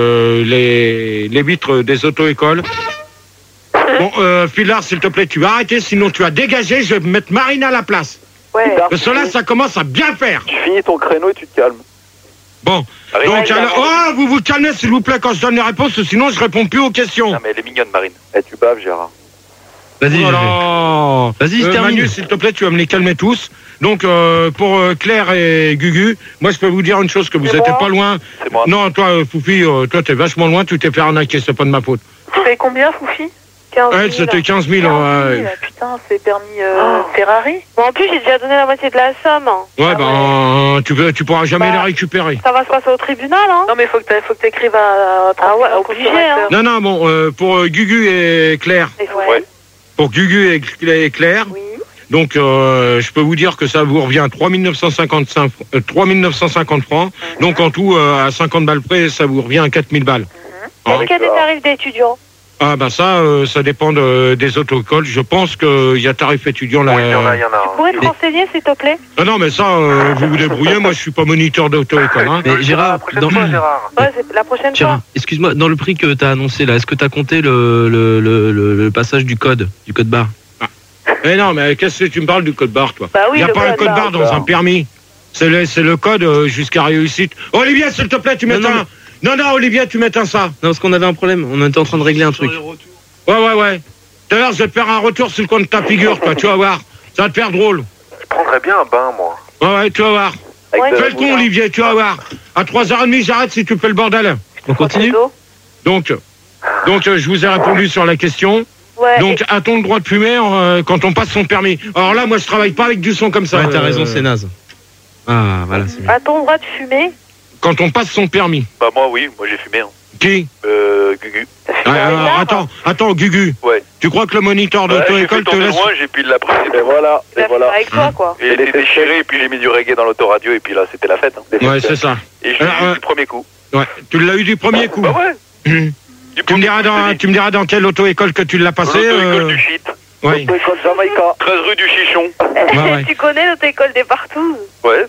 les vitres des auto-écoles. Bon, Filard, s'il te plaît, tu vas arrêter, sinon tu vas dégager, je vais mettre Marine à la place. Ouais. Parce que là, ça commence à bien faire. Tu finis ton créneau et tu te calmes. Bon, donc, alors, vous vous calmez, s'il vous plaît, quand je donne les réponses, sinon je réponds plus aux questions. Non, mais elle est mignonne, Marine. Eh, tu baves, Gérard. Vas-y, Vas-y, termine. Manu, s'il te plaît, tu vas me les calmer tous. Donc, pour Claire et Gugu, moi, je peux vous dire une chose, que vous n'étiez pas loin. C'est moi. Non, toi, Foufi, toi, t'es vachement loin, tu t'es fait arnaquer, c'est pas de ma faute. Tu payes combien, Foufi? 15 000. Elle, c'était 15 000. 15 000, putain, c'est permis Ferrari. Bon, en plus, j'ai déjà donné la moitié de la somme. Ouais, tu pourras jamais les récupérer. Ça va se passer au tribunal, hein. Non, mais faut que t'écrives à obligé, hein. Non, bon, pour Gugu et Claire. Ouais. Pour Gugu et Claire. Oui. Donc, je peux vous dire que ça vous revient à 3 950 francs. Donc, en tout, à 50 balles près, ça vous revient à 4 000 balles. Est-ce qu'il y a des tarifs d'étudiants? Ah, bah ça dépend des auto-écoles. Je pense qu'il y a tarif étudiant là. Oui, il y en a. Tu pourrais te renseigner, s'il te plaît? Ah non, mais ça, vous vous débrouillez. Moi, je suis pas moniteur d'auto-école. Hein. Mais Gérard, Gérard. Ouais, c'est la prochaine fois. Excuse-moi, dans le prix que tu as annoncé là, est-ce que tu as compté le passage du code barre? Mais non, mais qu'est-ce que tu me parles du code barre, toi? Bah oui, il n'y a le pas un code barre dans un permis. C'est le code jusqu'à réussite. Olivier, s'il te plaît, tu mets un... Non, Olivier, tu mets un ça. Non, parce qu'on avait un problème, on était en train de régler un truc. Ouais. D'ailleurs, je vais te faire un retour sur le coin de ta figure, toi, tu vas voir. Ça va te faire drôle. Je prendrais bien un bain, moi. Ouais, tu vas voir. Fais le con, Olivier, tu vas voir. À 3h30, j'arrête si tu fais le bordel. On continue? Donc, je vous ai répondu sur la question. Ouais. Donc, a-t-on le droit de fumer quand on passe son permis? Alors là, moi, je travaille pas avec du son comme ça. Ouais, t'as raison, c'est naze. Ah, voilà, c'est bien. A-t-on le droit de fumer? Quand on passe son permis. Bah, moi, oui. Moi, j'ai fumé. Hein. Qui Gugu. Attends, Gugu. Ouais. Tu crois que le moniteur d'auto-école te laisse... loin, j'ai pris de la presse. Et voilà, et voilà. Avec toi, quoi. Et il était déchiré, et puis j'ai mis du reggae dans l'autoradio, et puis là, c'était la fête. Hein. Ouais, c'est ça. Et je l'ai eu du premier coup. Ouais, tu l'as eu du premier coup. Bah ouais. Tu me diras dans quelle auto-école que tu l'as passé. L'auto-école du shit. Oui. Auto-école Jamaïca. 13 rue du Chichon. Ouais. Tu connais notre école des partout. Ouais.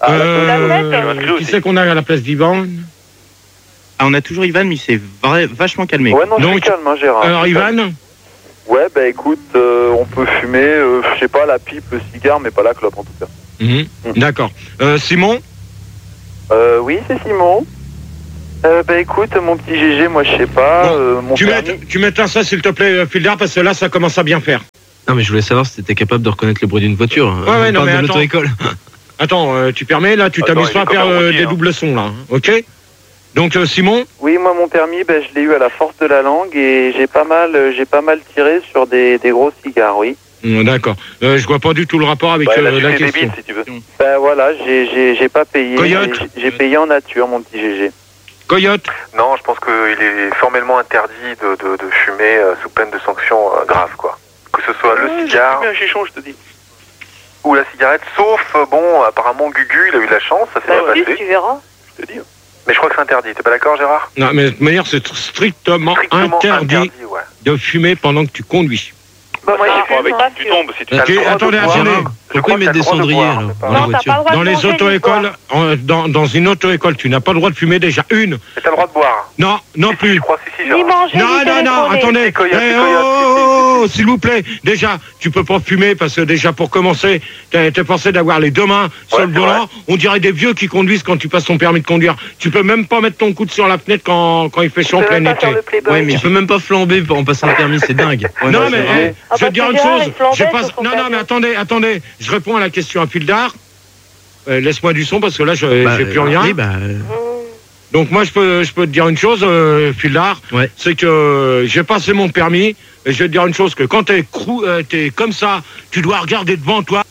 Qui c'est qu'on a à la place d'Ivan? Ah, on a toujours Ivan, mais il s'est vachement calmé. Ouais, non, je Donc, suis calme, hein, Gérard. Alors Ivan, Ouais, bah écoute, on peut fumer, je sais pas, la pipe, le cigare, mais pas la clope en tout cas. D'accord. Simon, Oui, c'est Simon. Bah écoute, mon petit GG, moi je sais pas, mon permis... tu mettras ça s'il te plaît, Fildar, parce que là ça commence à bien faire. Non, mais je voulais savoir si t'étais capable de reconnaître le bruit d'une voiture. Ouais, non, On parle mais de attends. l'auto-école. Attends, tu permets là, tu Attends, t'amuses il pas est à faire comme un des routier, hein. doubles sons là, hein, ok? Donc Simon, Oui, moi mon permis, bah, je l'ai eu à la force de la langue et j'ai pas mal tiré sur des gros cigares, oui. D'accord. Je vois pas du tout le rapport avec Bah, là, tu la fais des question. bites, si tu veux. Ben voilà, j'ai pas payé. Coyote. J'ai payé en nature, mon petit GG. Coyote, Non, je pense qu'il est formellement interdit de fumer sous peine de sanctions graves, quoi. Que ce soit le cigare... J'ai un chichon, je te dis. ou la cigarette, sauf, bon, apparemment Gugu, il a eu de la chance, ça s'est Bah, bien si, passé. tu verras. Je te dis. Mais je crois que c'est interdit, t'es pas d'accord, Gérard? non mais de toute manière c'est strictement interdit ouais. de fumer pendant que tu conduis. Bah, moi, Bon, avec pas qui tu sûr. tombes, si tu Ok, t'as le droit attendez, de boire. attendez. Pourquoi ils mettent des cendriers alors, dans la Non, t'as voiture pas le droit Dans de les manger, ni de auto-écoles, boire. dans une auto-école, tu n'as pas le droit de fumer déjà une. Mais t'as le droit de boire. Non, non Je plus. crois, si, Ni Gérard. manger, Non, ni non, non, téléphoner. attendez. C'est Coyote, Eh, c'est Coyote, oh, s'il vous plaît. Déjà, tu peux pas fumer parce que déjà, pour commencer, t'es pensé d'avoir les deux mains sur Ouais, le c'est volant. On dirait des vieux qui conduisent quand tu passes ton permis de conduire. Tu peux même pas mettre ton coude sur la fenêtre quand il fait chaud en Tu peux plein même pas faire été. le playboy. Ouais, mais tu peux même pas flamber en passant le permis, c'est dingue. Non, mais Ah, je vais te dire parce une que Gérard, chose. il flambait Je passe... sur son Non, permis. mais attendez. Je réponds à la question à Fildar. Laisse-moi du son parce que là, j'ai plus rien. Oui, bah, Donc moi, je peux te dire une chose, Fildar. Ouais. C'est que j'ai passé mon permis. Et je vais te dire une chose, que quand t'es comme ça, tu dois regarder devant toi.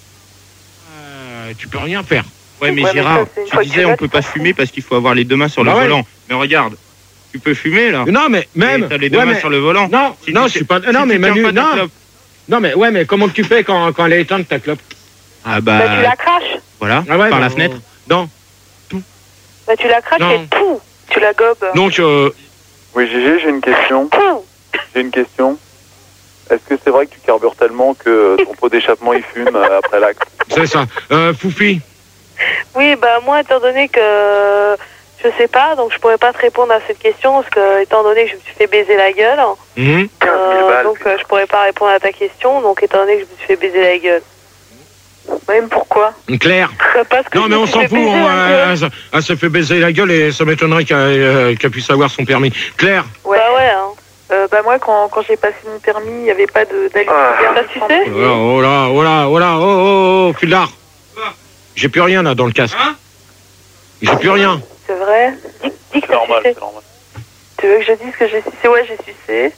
Tu peux rien faire. Ouais, mais Ouais, mais Gérard, ça, c'est une tu fois disais que on tu peut vas, pas tu t'en fumer parce qu'il faut avoir les deux mains sur le Bah ouais. volant. Mais regarde, tu peux fumer là. Non, mais même. T'as les deux ouais, mains mais- sur le volant. Non, Si non, tu je suis sais- pas. si Non, mais tu tiens Manu, pas ta non. clope. Non, mais ouais, mais comment tu fais quand elle est éteinte ta clope? Ah Bah, tu la craches. voilà, Ah ouais, par bah, la fenêtre. Non. Bah, tu la craches Non. et tout. Tu la gobes. Donc, Oui, GG, j'ai une question. Tout. J'ai une question. Est-ce que c'est vrai que tu carbures tellement que ton pot d'échappement il fume après l'acte? c'est ça. Foufi. Oui, bah, moi, étant donné que je sais pas, donc je pourrais pas te répondre à cette question, parce que, étant donné que je me suis fait baiser la gueule, 15 000 balles. donc je pourrais pas répondre à ta question, donc étant donné que je me suis fait baiser la gueule. Même pourquoi? Claire. Parce que Non, je mais me on suis s'en fait fout. baiser la gueule. Elle se fait baiser la gueule et ça m'étonnerait qu'elle puisse avoir son permis. Claire. Ouais, bah ouais, hein. Bah moi, quand j'ai passé mon permis, il n'y avait pas d'allume. Ça, tu sais? Oh là, oh, Fildar. J'ai plus rien là dans le casque. J'ai plus rien. C'est vrai? Dis que C'est t'as normal, sucé. c'est normal. Tu veux que je dise que j'ai sucé? Ouais, j'ai sucé.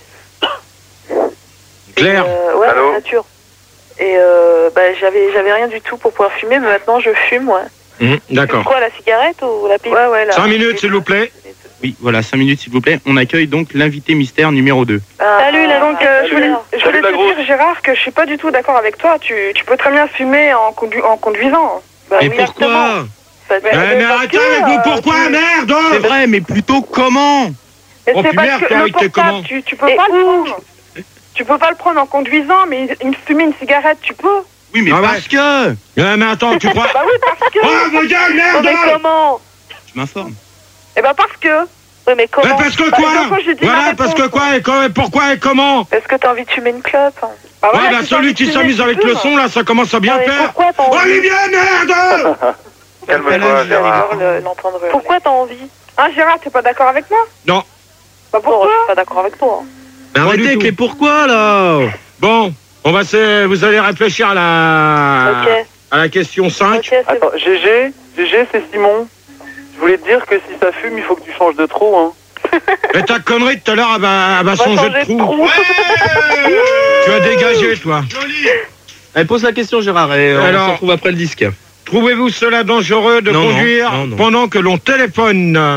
Claire. Ouais, Allô la nature. Et bah j'avais rien du tout pour pouvoir fumer, mais maintenant je fume, ouais. D'accord. Quoi, la cigarette ou la pipe? Ouais, là. 5 minutes, s'il vous plaît. Oui, voilà, 5 minutes s'il vous plaît. On accueille donc l'invité mystère numéro 2. Salut, la Donc, je voulais la te grosse. dire, Gérard, que je suis pas du tout d'accord avec toi. Tu peux très bien fumer en conduisant. Bah, mais oui, pourquoi exactement. Bah, Mais parce arrêtez que, avec vos pourquoi, merde. C'est vrai, mais plutôt comment? Mais Oh, c'est puis parce merde, que toi, le avec tes portable, comment tu peux Et pas le où prendre. Tu peux pas le prendre en conduisant, mais fumer une cigarette, tu peux. Oui, mais Ah ouais. parce que... Mais attends, tu crois... Bah oui, parce que. Oh, ma gueule, Oh, merde. mais comment? Je m'informe. Eh ben parce que. Oui, mais Mais comment? parce que Bah, quoi donc, moi, j'ai dit ma Voilà, réponse, parce que quoi et pourquoi et comment? Est-ce que t'as envie de fumer une clope? Bah Ouais, voilà, bah si t'as celui envie qui de fumer, s'amuse tu avec peux. le son, là, ça commence à bien Mais faire. pourquoi t'as envie? Olivier, merde. Calme-toi, Gérard. L'entendre. Pourquoi t'as envie? Hein, Gérard, t'es pas d'accord avec moi? Non. Bah Bon, pourquoi? je suis pas d'accord avec toi. hein. mais Pas arrêtez du avec tout. les pourquoi là. Bon, vous allez réfléchir à la question 5. Ok, c'est Attends, GG, c'est Simon. Je voulais te dire que si ça fume, il faut que tu changes de trou, hein. Et ta connerie de tout à l'heure, elle va On va changer de trou. Tu vas dégager, toi. Allez, pose la question, Gérard, et on Alors- se retrouve après le disque. Trouvez-vous cela dangereux de Non, conduire non. pendant que l'on téléphone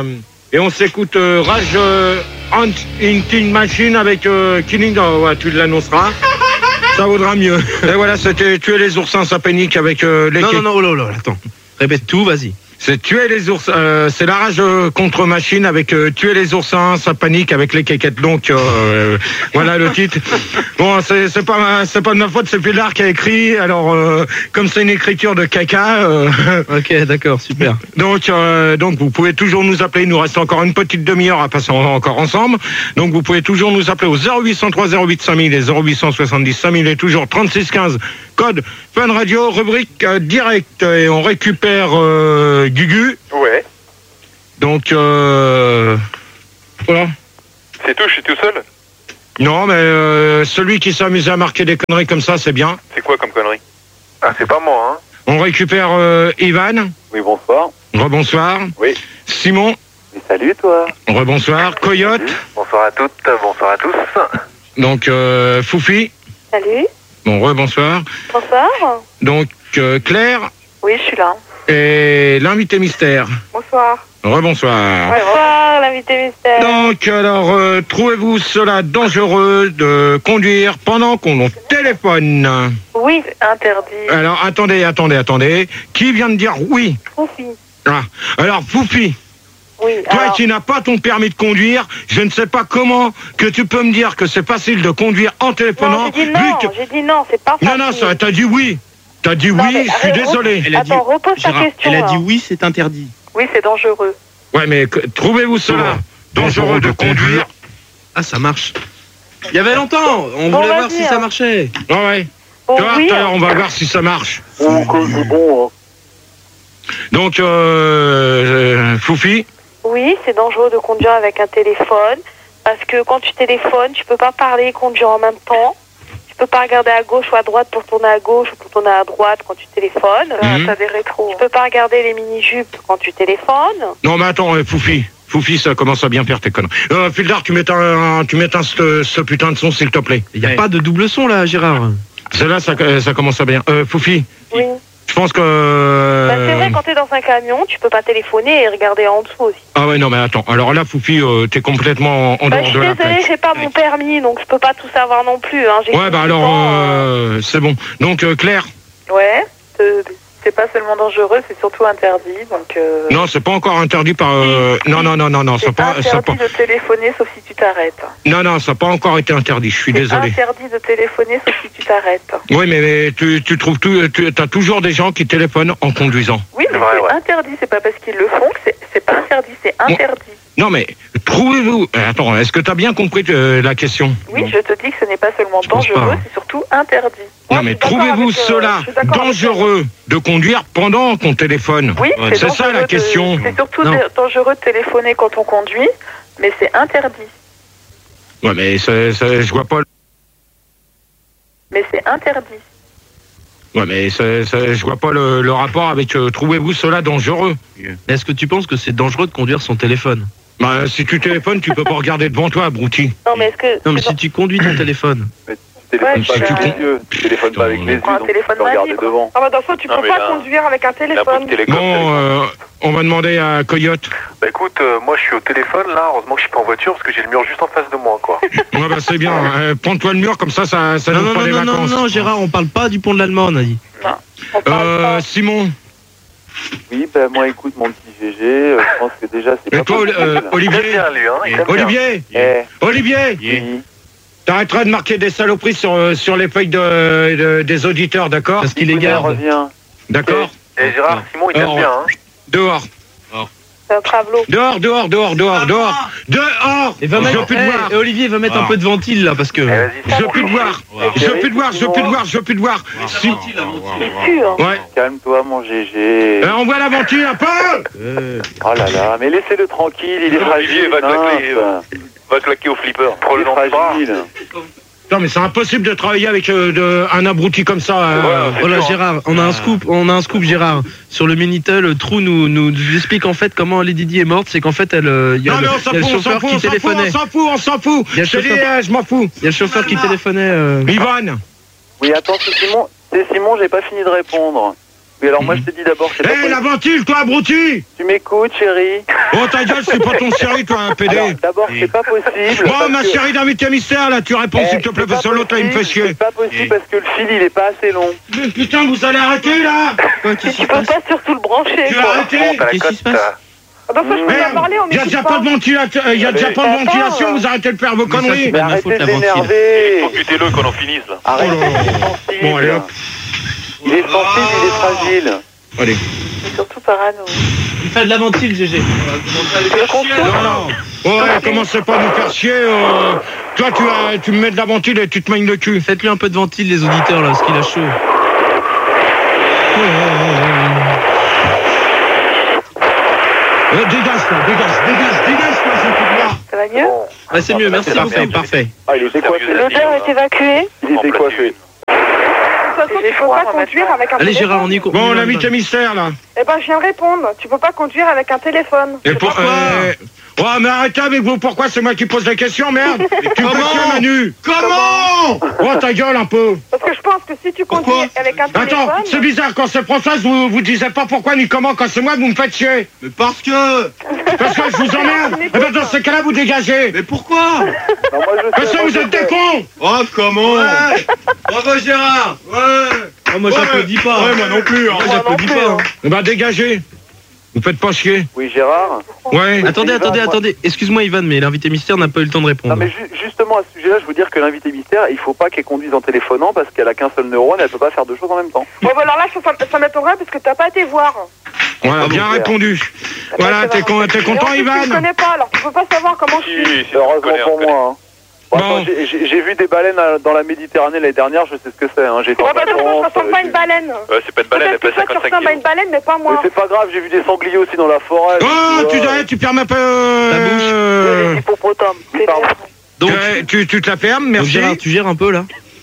Et on s'écoute Rage Hunting Machine avec Killing. Ouais, tu l'annonceras. Ça vaudra mieux. Et voilà, c'était Tuer les oursins, ça panique avec les... Non, oh là, attends. Répète tout, vas-y. C'est Tuer les oursins, c'est la rage contre machine avec Tuer les oursins, ça panique avec les quéquettes. Donc voilà le titre. Bon, c'est pas de ma faute, c'est Pilar qui a écrit. Alors comme c'est une écriture de caca. Ok, d'accord, super. Donc vous pouvez toujours nous appeler. Il nous reste encore une petite demi-heure à passer encore ensemble. Donc vous pouvez toujours nous appeler au 0803 08 5000 et 0870 5000 et toujours 36 15 code Fun Radio, rubrique direct, et on récupère Gugu. Ouais. Donc voilà. C'est tout, je suis tout seul. Non, mais celui qui s'amusait à marquer des conneries comme ça, c'est bien. C'est quoi comme connerie? Ah, c'est pas moi, hein. On récupère Ivan. Oui, bonsoir. Rebonsoir. Oui. Simon. Et salut, toi. Rebonsoir. Coyote. Bonsoir à toutes, bonsoir à tous. Donc Foufi. Salut. Bon, rebonsoir. Bonsoir. Donc Claire. Oui, je suis là. Et l'invité mystère. Bonsoir. Rebonsoir. Bonsoir, l'invité mystère. Donc, alors, trouvez-vous cela dangereux de conduire pendant qu'on téléphone? Oui, interdit. Alors, attendez. Qui vient de dire oui? Foufi. Ah, alors, Foufi, Oui, toi alors... qui n'as pas ton permis de conduire, je ne sais pas comment que tu peux me dire que c'est facile de conduire en téléphonant. Non, j'ai dit non, c'est pas facile. Non, t'as dit oui. T'as dit Non, oui, mais je suis désolé. Attends, repose ta question. Elle a dit là. oui, c'est interdit. Oui, c'est dangereux. Ouais, mais trouvez-vous cela dangereux de conduire? Ah, ça marche. Il y avait longtemps, on Bon, voulait voir vas-y, si ça marchait. Ouais. Bon, Tu vois, oui, tout à l'heure, on va voir si ça marche. Oh, c'est bon, hein. Donc, Foufi. Oui, c'est dangereux de conduire avec un téléphone. Parce que quand tu téléphones, tu peux pas parler et conduire en même temps. Tu peux pas regarder à gauche ou à droite pour tourner à gauche ou pour tourner à droite quand tu téléphones. T'as des rétros. Tu peux pas regarder les mini-jupes quand tu téléphones. Non, mais attends, Foufi, ça commence à bien faire tes conneries. Fildar, tu m'éteins ce putain de son, s'il te plaît. Il n'y a pas de double son là, Gérard. Celle-là, ça commence à bien. Foufi, Oui. je pense que... Bah, c'est vrai, quand t'es dans un camion, tu peux pas téléphoner et regarder en dessous aussi. Ah ouais, non, mais attends. Alors là, Foufi, t'es complètement en Bah, dehors je de suis la désolée, plaque. j'ai pas mon permis, donc je peux pas tout savoir non plus. Hein. Ouais, bah alors, c'est bon. Donc, Claire. Ouais, c'est pas seulement dangereux, c'est surtout interdit. Donc, Non, c'est pas encore interdit par... Non, c'est interdit de téléphoner sauf si tu t'arrêtes. Non, ça n'a pas encore été interdit, je suis désolé. C'est interdit de téléphoner sauf si tu t'arrêtes. Oui, mais tu trouves t'as toujours des gens qui téléphonent en conduisant. Oui, mais c'est interdit, c'est pas parce qu'ils le font que c'est pas interdit, c'est interdit. Non, mais trouvez-vous... Attends, est-ce que tu as bien compris la question? Oui, je te dis que ce n'est pas seulement dangereux, c'est surtout interdit. Non, mais trouvez-vous cela dangereux de conduire pendant qu'on téléphone? Oui, c'est ça la question. C'est surtout dangereux de téléphoner quand on conduit, mais c'est interdit. Ouais, mais je vois pas... Mais c'est interdit. Ouais, mais je vois pas le rapport avec trouvez-vous cela dangereux? Est-ce que tu penses que c'est dangereux de conduire son téléphone? Bah, si tu téléphones, tu peux pas regarder devant toi, abruti. Non, mais est-ce que... Non, mais si tu conduis ton téléphone... Tu téléphones pas avec les yeux, tu téléphones pas avec les yeux, donc tu peux regarder devant. Ah bah dans ça, tu peux pas conduire avec un téléphone. Bon, on va demander à Coyote. Bah écoute, moi je suis au téléphone là, heureusement que je suis pas en voiture parce que j'ai le mur juste en face de moi quoi. Ouais, bah c'est bien, prends-toi le mur, comme ça nous fera des vacances. Non, Gérard, on parle pas du pont de l'Allemagne, on a dit. Non. Simon. Oui, ben moi écoute mon petit GG, je pense que déjà c'est Et pas toi, possible. Olivier. Il aime bien lui, hein, il aime bien. Olivier. Olivier. Oui. T'arrêteras de marquer des saloperies sur les feuilles des auditeurs, d'accord? Parce qu'il les garde. Revient. D'accord. Et Gérard, Simon il aime bien hein. Dehors. Pablo. Dehors. Et va Je mettre, veux plus te voir. et Olivier va mettre un peu de ventile là parce que. Vas-y, Je veux plus te voir. Je veux plus te voir. Si. C'est sûr. Ouais. Calme-toi mon GG. Envoie la ventile un peu. Oh là là, mais laissez-le tranquille, il est fragile. Olivier va claquer au flipper. Prends Il le est dans le bras. fragile. Non, mais c'est impossible de travailler avec un abruti comme ça. Voilà Gérard, on a un scoop Gérard sur le Minitel. Trou nous explique en fait comment Lady Di est morte, c'est qu'en fait il y a le chauffeur qui téléphonait. On s'en fout. Il y a le chauffeur- Je m'en fous. Il y a le chauffeur qui téléphonait. Yvonne. Oui, attends, c'est Simon, j'ai pas fini de répondre. Mais alors, moi, je te dis d'abord, c'est pas Eh, la ventile, toi, abruti! Tu m'écoutes, chérie? Oh, ta gueule, c'est pas ton chéri, toi, un PD. Alors, d'abord, c'est pas possible. Bon, ma chérie d'invité mystère, là, tu réponds, s'il te plaît, parce que l'autre, là, il me fait chier. C'est pas possible parce que le fil, il est pas assez long. Mais putain, vous allez arrêter, là? Tu peux pas surtout le brancher, Tu vas quoi. arrêter? Qu'est-ce qui se passe? Ah bah ça, je peux pas parler, on Il y a déjà pas de ventilation, il y a déjà pas de ventilation, vous arrêtez de faire vos conneries. Mais arrêtez de l'énerver. Butez-le qu'on en finisse, là. Arrêtez, Oh là. il est sensible. Bon, allez, hop. Il est sensible, il est fragile. Allez. C'est surtout parano. Il fait de la ventile, GG. Non. Ouais, commencez pas à nous faire chier. Toi, tu me mets de la ventile et tu te maignes le cul. Faites-lui un peu de ventile, les auditeurs, là, parce qu'il a chaud. Dégage, toi, ce truc-là. Ça va mieux? Ouais, c'est mieux, merci beaucoup. Parfait, parfait. Ah, il était coiffé. L'odeur est évacuée? Il était coiffé. De toute façon, tu peux pas conduire avec un Allez, téléphone. Gérard, on y Bon, l'invité mystère, là. Eh ben, je viens de répondre. Tu peux pas conduire avec un téléphone. Et pourquoi Oh, mais arrêtez avec vous, pourquoi c'est moi qui pose la question, merde? Tu me fais chier, Manu? Comment? Oh, ta gueule un peu. Parce que je pense que si tu conduis avec un téléphone... Attends, c'est bizarre, quand c'est Françoise, vous disiez pas pourquoi ni comment, quand c'est moi, vous me faites chier. Mais parce que... Parce que je vous emmerde. Eh ben, dans ce cas-là, vous dégagez. Mais pourquoi? Non, moi, je Parce sais, que moi, vous je êtes sais. des cons. Oh, comment? Bravo, Gérard. Ouais. Moi, j'applaudis pas. Ouais, moi non plus. Moi, j'applaudis pas. Eh ben, dégagez. Vous faites pas chier. Oui, Gérard. Ouais. Attendez. Excuse-moi, Ivan, mais l'invité mystère n'a pas eu le temps de répondre. Non, mais justement, à ce sujet-là, je veux dire que l'invité mystère, il faut pas qu'elle conduise en téléphonant parce qu'elle a qu'un seul neurone, elle peut pas faire deux choses en même temps. Bon, bah, alors là, ça m'étonnerait parce que t'as pas été voir. Voilà, bien répondu. Voilà, t'es content, Et en plus, tu me Ivan? connais pas, alors tu peux pas savoir comment je suis. Si, Heureusement pour moi. Hein. Bon, Bon. attends, j'ai vu des baleines dans la Méditerranée l'année dernière, je sais ce que c'est. Hein. J'ai été en Ouais, bah, de toute façon, vacances, ça ressemble pas à une baleine. Ouais, c'est pas une baleine, elle Peut-être que pèse toi, tu 55 ressembles à une kilos. baleine, mais pas Mais moi. c'est pas grave, j'ai vu des sangliers aussi dans la forêt. Oh, tu permets Ta bouche. Hippopotame. Donc, tu te la fermes, donc, merci. Gérard, tu gères un peu, là?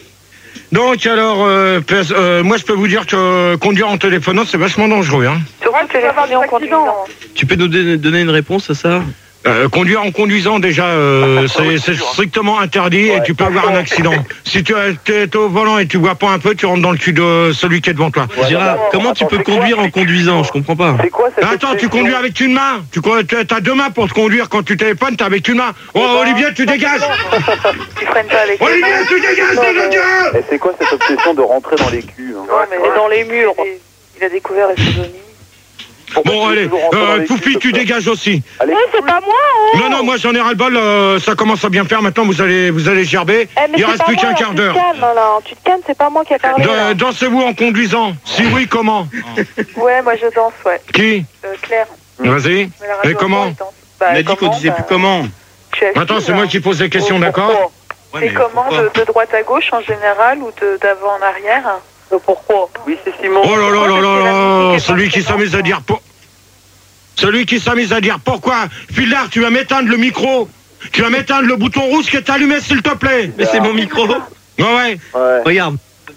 Donc alors, moi je peux vous dire que conduire en téléphonant c'est vachement dangereux. Hein. Surtout tu vas avoir des téléphoner en accidents. conduisant. Tu peux nous donner une réponse à ça? Conduire en conduisant déjà, c'est strictement interdit et tu peux avoir un accident. Si tu es au volant et tu vois pas un peu, tu rentres dans le cul de celui qui est devant toi. Gérard, comment tu peux conduire en conduisant? Je comprends pas. C'est quoi cette Attends, tu obsession conduis avec une main. Tu as deux mains pour te conduire quand tu téléphones, t'as avec une main. Oh Olivier, tu dégages. Tu freines pas avec les Olivier, mains. tu dégages, dégage. Et c'est quoi cette obsession de rentrer dans les culs hein? Non, mais dans les murs. Il a découvert les sodomies. Pourquoi Bon tu veux allez, toujours rentrer dans les Poufi, culs, tu toi dégages aussi. Allez, C'est pas moi, hein. Non, moi j'en ai ras le bol, ça commence à bien faire, maintenant vous allez gerber. Eh, mais Il c'est reste pas plus moi, qu'un là, quart d'heure. Tu te calmes, là. Tu te calmes, c'est pas moi qui ai parlé. là. Dansez-vous en conduisant? Si oui, comment? Ouais, moi je danse, ouais. Qui? Claire. Vas-y. Mais la radio Et comment? elle danse. Bah, On a dit qu'on disait plus comment. Je suis Attends, active, c'est moi hein. qui pose les questions, d'accord? C'est comment de droite à gauche en général ou d'avant en arrière? Pourquoi? oui, c'est Simon. Oh là là là là la là, musique est celui qui forcément s'amuse à dire celui qui s'amuse à dire pourquoi. Pilar, tu vas m'éteindre le micro. Tu vas m'éteindre le bouton rouge qui est allumé, s'il te plaît. Mais c'est mon micro. Ouais. Ouais, Regarde.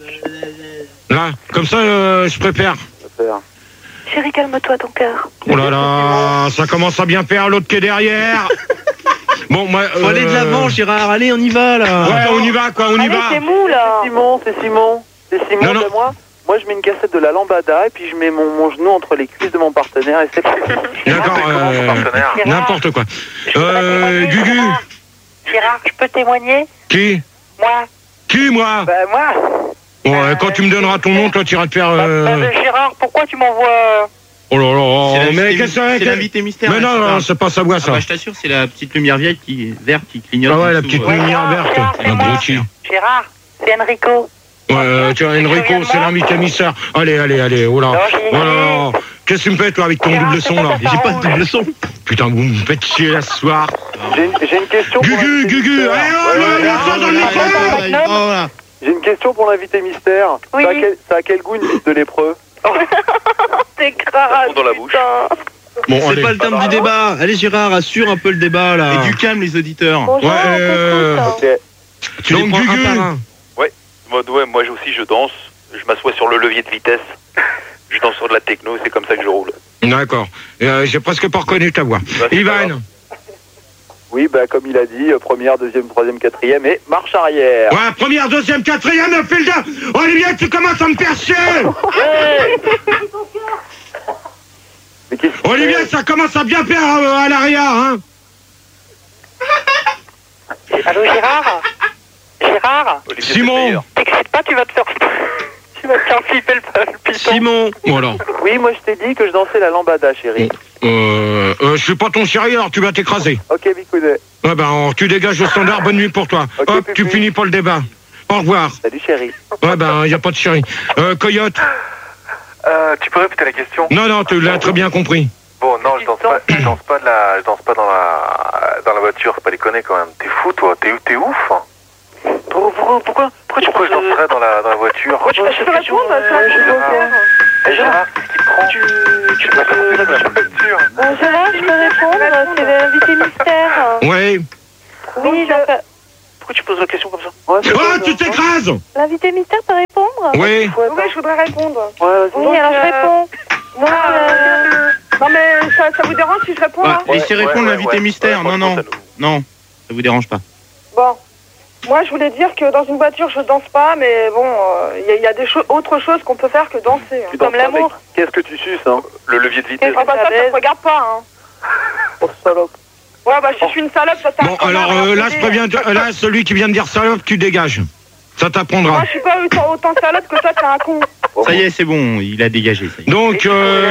Là, comme ça, je prépare. ça fait, hein. Chérie, calme-toi ton cœur. Oh là là, ça commence à bien faire, l'autre qui est derrière. Bon, moi. Faut aller de l'avant, Gérard. Allez, on y va, là. Ouais, on y va, quoi, on y Allez, va. c'est mou là. C'est Simon. Non, non. C'est moi. Moi, je mets une cassette de la lambada et puis je mets mon genou entre les cuisses de mon partenaire et c'est D'accord, n'importe quoi. Gugu. Gérard, je peux témoigner? Qui? Moi. Qui, moi? Bah moi. Bon, quand tu me donneras ton nom, toi, tu iras te faire. Gérard, pourquoi tu m'envoies... Oh là là, mais C'est qu'est-ce que c'est c'est? l'invité mystère. Mais là, non, c'est non, pas- c'est pas sa voix, Ah ça. bah, je t'assure, c'est la petite lumière verte qui clignote. Ah ouais, la en dessous, petite ouais. lumière verte. c'est moi. Abruti. Gérard, c'est Enrico. Ouais, tiens, Enrico, c'est l'invité mystère. Allez, oh là. Non, j'ai- Oh là. Qu'est-ce que tu me fais, toi, avec ton double son, là? J'ai pas de double son. Putain, vous me faites chier, là, ce soir. J'ai une question pour l'invité Gugu, mystère. allez, oh, là, ça dans le micro. Oh, là. J'ai une question pour l'invité mystère. Oui. Ça a quel goût une bite de lépreux? C'est grave. Dans la bouche. Bon, C'est allez. pas le temps du débat. Allez, Gérard, assure un peu le débat, là. Et du calme, les auditeurs. Bonjour, Ouais, on t'écoute. Ok. Tu les Donc, prends un Gugu. par un. Moi aussi je danse. Je m'assois sur le levier de vitesse. Je danse sur de la techno, c'est comme ça que je roule. D'accord. J'ai presque pas reconnu ta voix. Bah, c'est pas Ivan, grave. Oui, bah comme il a dit, première, deuxième, troisième, quatrième et marche arrière. Ouais, première, deuxième, quatrième, file de... Olivier, tu commences à me faire chier. Mais qu'est-ce que Olivier, ça commence à bien faire à l'arrière, hein. Allô, Gérard? Gérard? Olivier, Simon. T'excites pas, tu vas te faire flipper le piton. Simon. Voilà. Oui, moi je t'ai dit que je dansais la lambada, chérie. Je suis pas ton chéri, alors tu vas t'écraser. Ok, Bicounet. Ouais, ben, tu dégages le standard, bonne nuit pour toi. Ok, Hop, Pupu. tu finis pas le débat. Au revoir. Salut, chérie. Ouais, ben, y a pas de chéri. Coyote. Tu peux répéter la question? Non, tu l'as très bien compris. Bon, non, je danse pas dans la voiture, faut pas déconner quand même. T'es fou, toi, t'es ouf. Pourquoi Pourquoi je danserais dans la voiture? Pourquoi tu fais cette question? Gérard, qu'est-ce qui te prend? Tu peux répondre dans la voiture. Gérard, je peux répondre, c'est l'invité mystère. Ouais. Oui, Pourquoi tu poses la question comme ça? Ouais, c'est Oh, bon, tu t'écrases. l'invité mystère peut répondre? Oui. Oui, je voudrais répondre. Oui, alors je réponds. Donc, Non, mais ça vous dérange si je réponds là? Laissez répondre l'invité mystère. Ouais, Non, franchement, non. Non, ça vous dérange pas. Bon. Moi, je voulais dire que dans une voiture, je danse pas, mais bon, il y a des autres choses qu'on peut faire que danser. Hein. Tu danses comme pas, l'amour. mec. Qu'est-ce que tu suces, hein? Le levier de vitesse. Ah bah ça te regarde pas, hein. Oh, salope. Ouais, bah si je suis une salope, ça t'arrive. Bon, alors là, je préviens, là, celui qui vient de dire salope, tu dégages. Ça t'apprendra. Moi, je suis pas autant salope que toi, t'es un con. Ça y est, c'est bon, il a dégagé. Ça y est. Donc,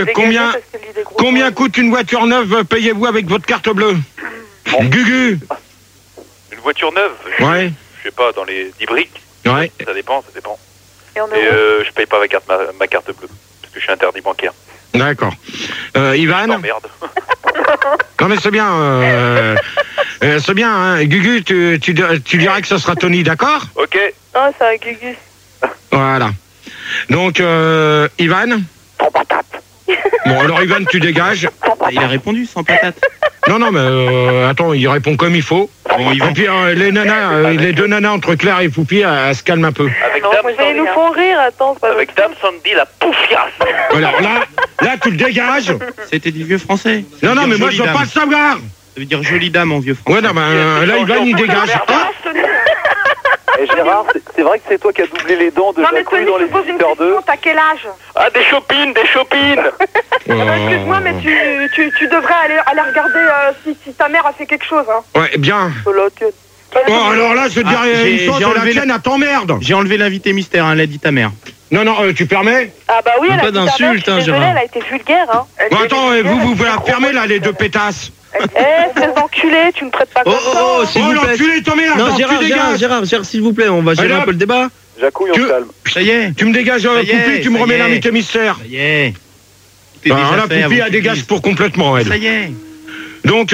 combien coûte une voiture neuve, payez-vous avec votre carte bleue? Gugu. Une voiture neuve? Ouais. Je sais pas, dans les 10 briques. Ouais. Ça dépend. Et on Et je paye pas ma carte bleue. Parce que je suis interdit bancaire. D'accord. Ivan. Non, merde. Non mais c'est bien. C'est bien, hein. Gugu, tu dirais que ce sera Tony, d'accord? Ok. Oh, ça va, Gugus. Voilà. Donc, Ivan. Sans patate. Bon, alors Ivan, tu dégages. Ah, il a répondu sans patate. Non, mais attends, il répond comme il faut. Bon, Et puis les nanas, les deux nanas entre Claire et Poupi, elles se calment un peu. Avec Non, Dame mais ils nous font rire, attends, c'est pas Avec Dame Sandy, la poufiasse. Alors là, tu le dégages. C'était du vieux français. Ça Non, veut non, dire mais moi, je jolie veux pas dame. le savoir. Ça veut dire jolie dame en vieux français. Ouais, non, ben là, Ivan, il dégage. Ah, Et Gérard, c'est vrai que c'est toi qui as doublé les dents de Non, mais Jacouille Tony, dans les tu poses une Visiteurs 2. question, t'as quel âge? Ah, des chopines. Excuse-moi, mais tu devrais aller regarder si ta mère a fait quelque chose, hein. Ouais, bien. Oh, alors là, je te dirais une chose, j'ai la enlevé tienne, elle t'emmerde. J'ai enlevé l'invité mystère, hein, l'a dit ta mère. Non, tu permets? Ah bah oui, Même elle a pas dit ta mère, d'insulte, je suis hein, désolée, Gérard. elle a été vulgaire, hein. Bon, attends, vous la fermez, là, les deux pétasses. Espèce d'enculé, tu me traites pas Oh, comme ça. oh, hein. s'il Oh, vous plaît. l'enculé, t'emmerdes. Non, Tu dégages. Gérard, s'il vous plaît, on va gérer Allez, un peu le débat. Jacouille, on se calme. Ça y est. Tu me dégages, Ça y est, Poupi, tu me ça y remets est. l'invité mystère. Ça y est. Tout est Alors déjà là, fait Poupi, avant elle dégage qu'il pour complètement, dise. Ça elle. y est. Donc,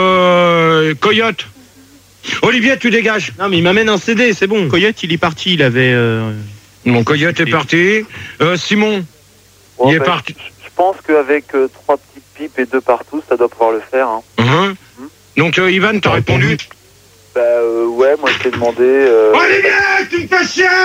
Coyote. Olivier, tu dégages. Non, mais il m'amène un CD, c'est bon. Coyote, il est parti, il avait... Mon Coyote est parti. Simon, Bon, il est ben, parti. Je pense qu'avec 3 petites pipes et 2 partout, ça doit pouvoir le faire. Hein. Donc, Ivan, t'as répondu. Bah ouais, moi je t'ai demandé... Olivier, tu me fais chier.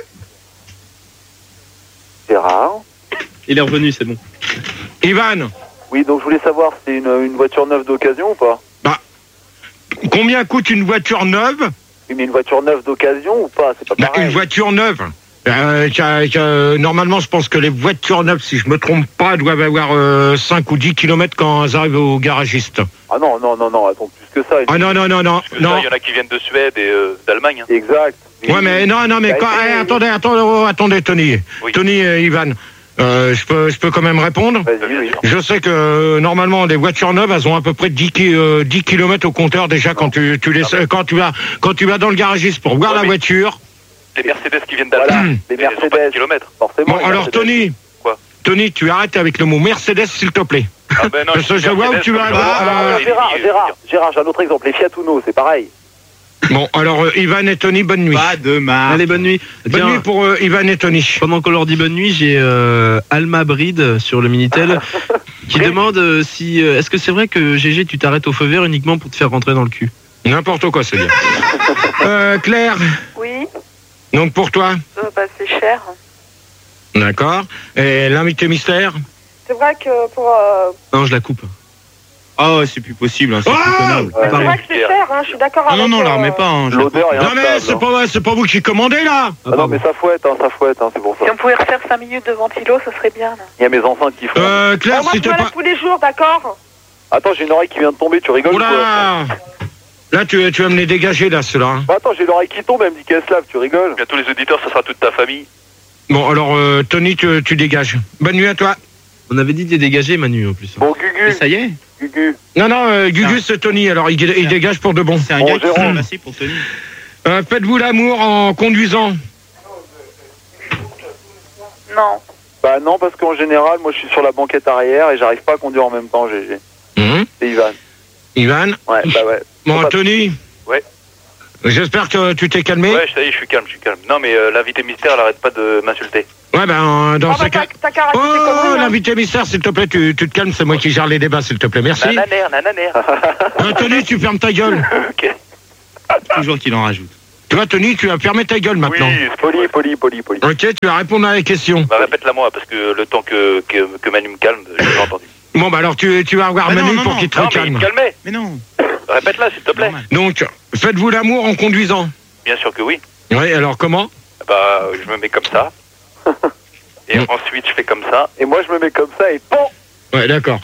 Gérard. Il est revenu, c'est bon. Ivan, Oui, donc je voulais savoir, c'est une voiture neuve d'occasion ou pas? combien coûte une voiture neuve? Oui, mais une voiture neuve d'occasion ou pas? C'est pas pareil. Une voiture neuve. Normalement, je pense que les voitures neuves, si je me trompe pas, doivent avoir 5 ou 10 km quand elles arrivent au garagiste. Ah non, attends, plus que ça. Ah non. Parce que ça, il y en a qui viennent de Suède et d'Allemagne. Hein. Exact. Ouais, mais non, mais quand, attendez, Tony. Oui. Tony et Ivan. Je peux quand même répondre. Vas-y, oui. Je sais que normalement les voitures neuves, elles ont à peu près 10 km au compteur déjà quand tu vas dans le garagiste pour voir Ouais, la mais- voiture. Les Mercedes qui viennent Voilà, d'Allemagne. les mais elles ont pas de Mercedes. kilomètres. Forcément. Bon, les alors Mercedes. Tony. Quoi? Tony, tu arrêtes avec le mot Mercedes, s'il te plaît. Ah ben non, Parce que je vois où tu vas. Gérard, j'ai un autre exemple, les Fiat Uno, c'est pareil. Bon, alors Ivan et Tony, bonne nuit. Pas de marque. Allez, bonne nuit. Bonne Tiens, nuit pour Ivan et Tony. pendant qu'on leur dit bonne nuit, j'ai Alma Bride sur le Minitel qui demande si... est-ce que c'est vrai que GG, tu t'arrêtes au feu vert uniquement pour te faire rentrer dans le cul? N'importe quoi, c'est bien. Claire, Oui, donc pour toi, bah c'est cher. d'accord. Et l'invité mystère? C'est vrai que pour... Non, je la coupe. Ah ouais, c'est plus possible, hein, c'est Oh plus tenable. C'est vrai que c'est cher, hein, je suis d'accord avec... Non, non, la remets pas. Hein, L'odeur est Non mais instable. c'est pas vous qui commandez là. Ah non, mais ça fouette, c'est pour ça. Si on pouvait refaire 5 minutes de ventilo, ça serait bien. Là. Il y a mes enceintes qui font. Claire, Moi, si je t'es me lève pas... tous les jours, d'accord? Attends, j'ai une oreille qui vient de tomber, tu rigoles ou quoi? Oula. Là, tu vas me les dégager, là, ceux-là. Hein. Bah attends, j'ai l'oreille qui tombe, elle me dit qu'elle se lave, tu rigoles? Bientôt les auditeurs, ça sera toute ta famille. Bon, alors, Tony, tu dégages. Bonne nuit à toi. On avait dit de les dégager, Manu, en plus. Bon, Gugu. Mais ça y est. Gugu. Non, Gugus, c'est Tony, alors il dégage pour de bon. C'est un Bon, gars qui s'est Jérôme. passé pour Tony. Faites-vous l'amour en conduisant? Non. Bah non, parce qu'en général, moi je suis sur la banquette arrière et j'arrive pas à conduire en même temps, GG. C'est Ivan. Ivan? Ouais, bah ouais. Bon, Tony? Ouais. J'espère que tu t'es calmé. Ouais, ça y est, je suis calme. Non, mais l'invité mystère, elle arrête pas de m'insulter. Ouais, ben, dans ce cas... T'as qu'à raconter tes conneries, hein. L'invité mystère, s'il te plaît, tu te calmes, c'est moi qui gère les débats, s'il te plaît, merci. Nananer. Tony, tu fermes ta gueule. Ok. Toujours qu'il en rajoute. Tu vois, Tony, tu vas fermer ta gueule maintenant. Oui, Poli. Ok, tu vas répondre à la question. Bah, répète-la moi, parce que le temps que Manu me calme, j'ai pas entendu. Bon, bah alors, tu vas avoir Ah, Manu non, pour non, qu'il te Non, mais il calme. me calmait. Mais non. Répète-la, s'il te plaît. Normal. Donc, faites-vous l'amour en conduisant? Bien sûr que oui. Oui, alors comment? Bah, je me mets comme ça. Et ensuite, je fais comme ça. Et moi je me mets comme ça et bon. Ouais, d'accord.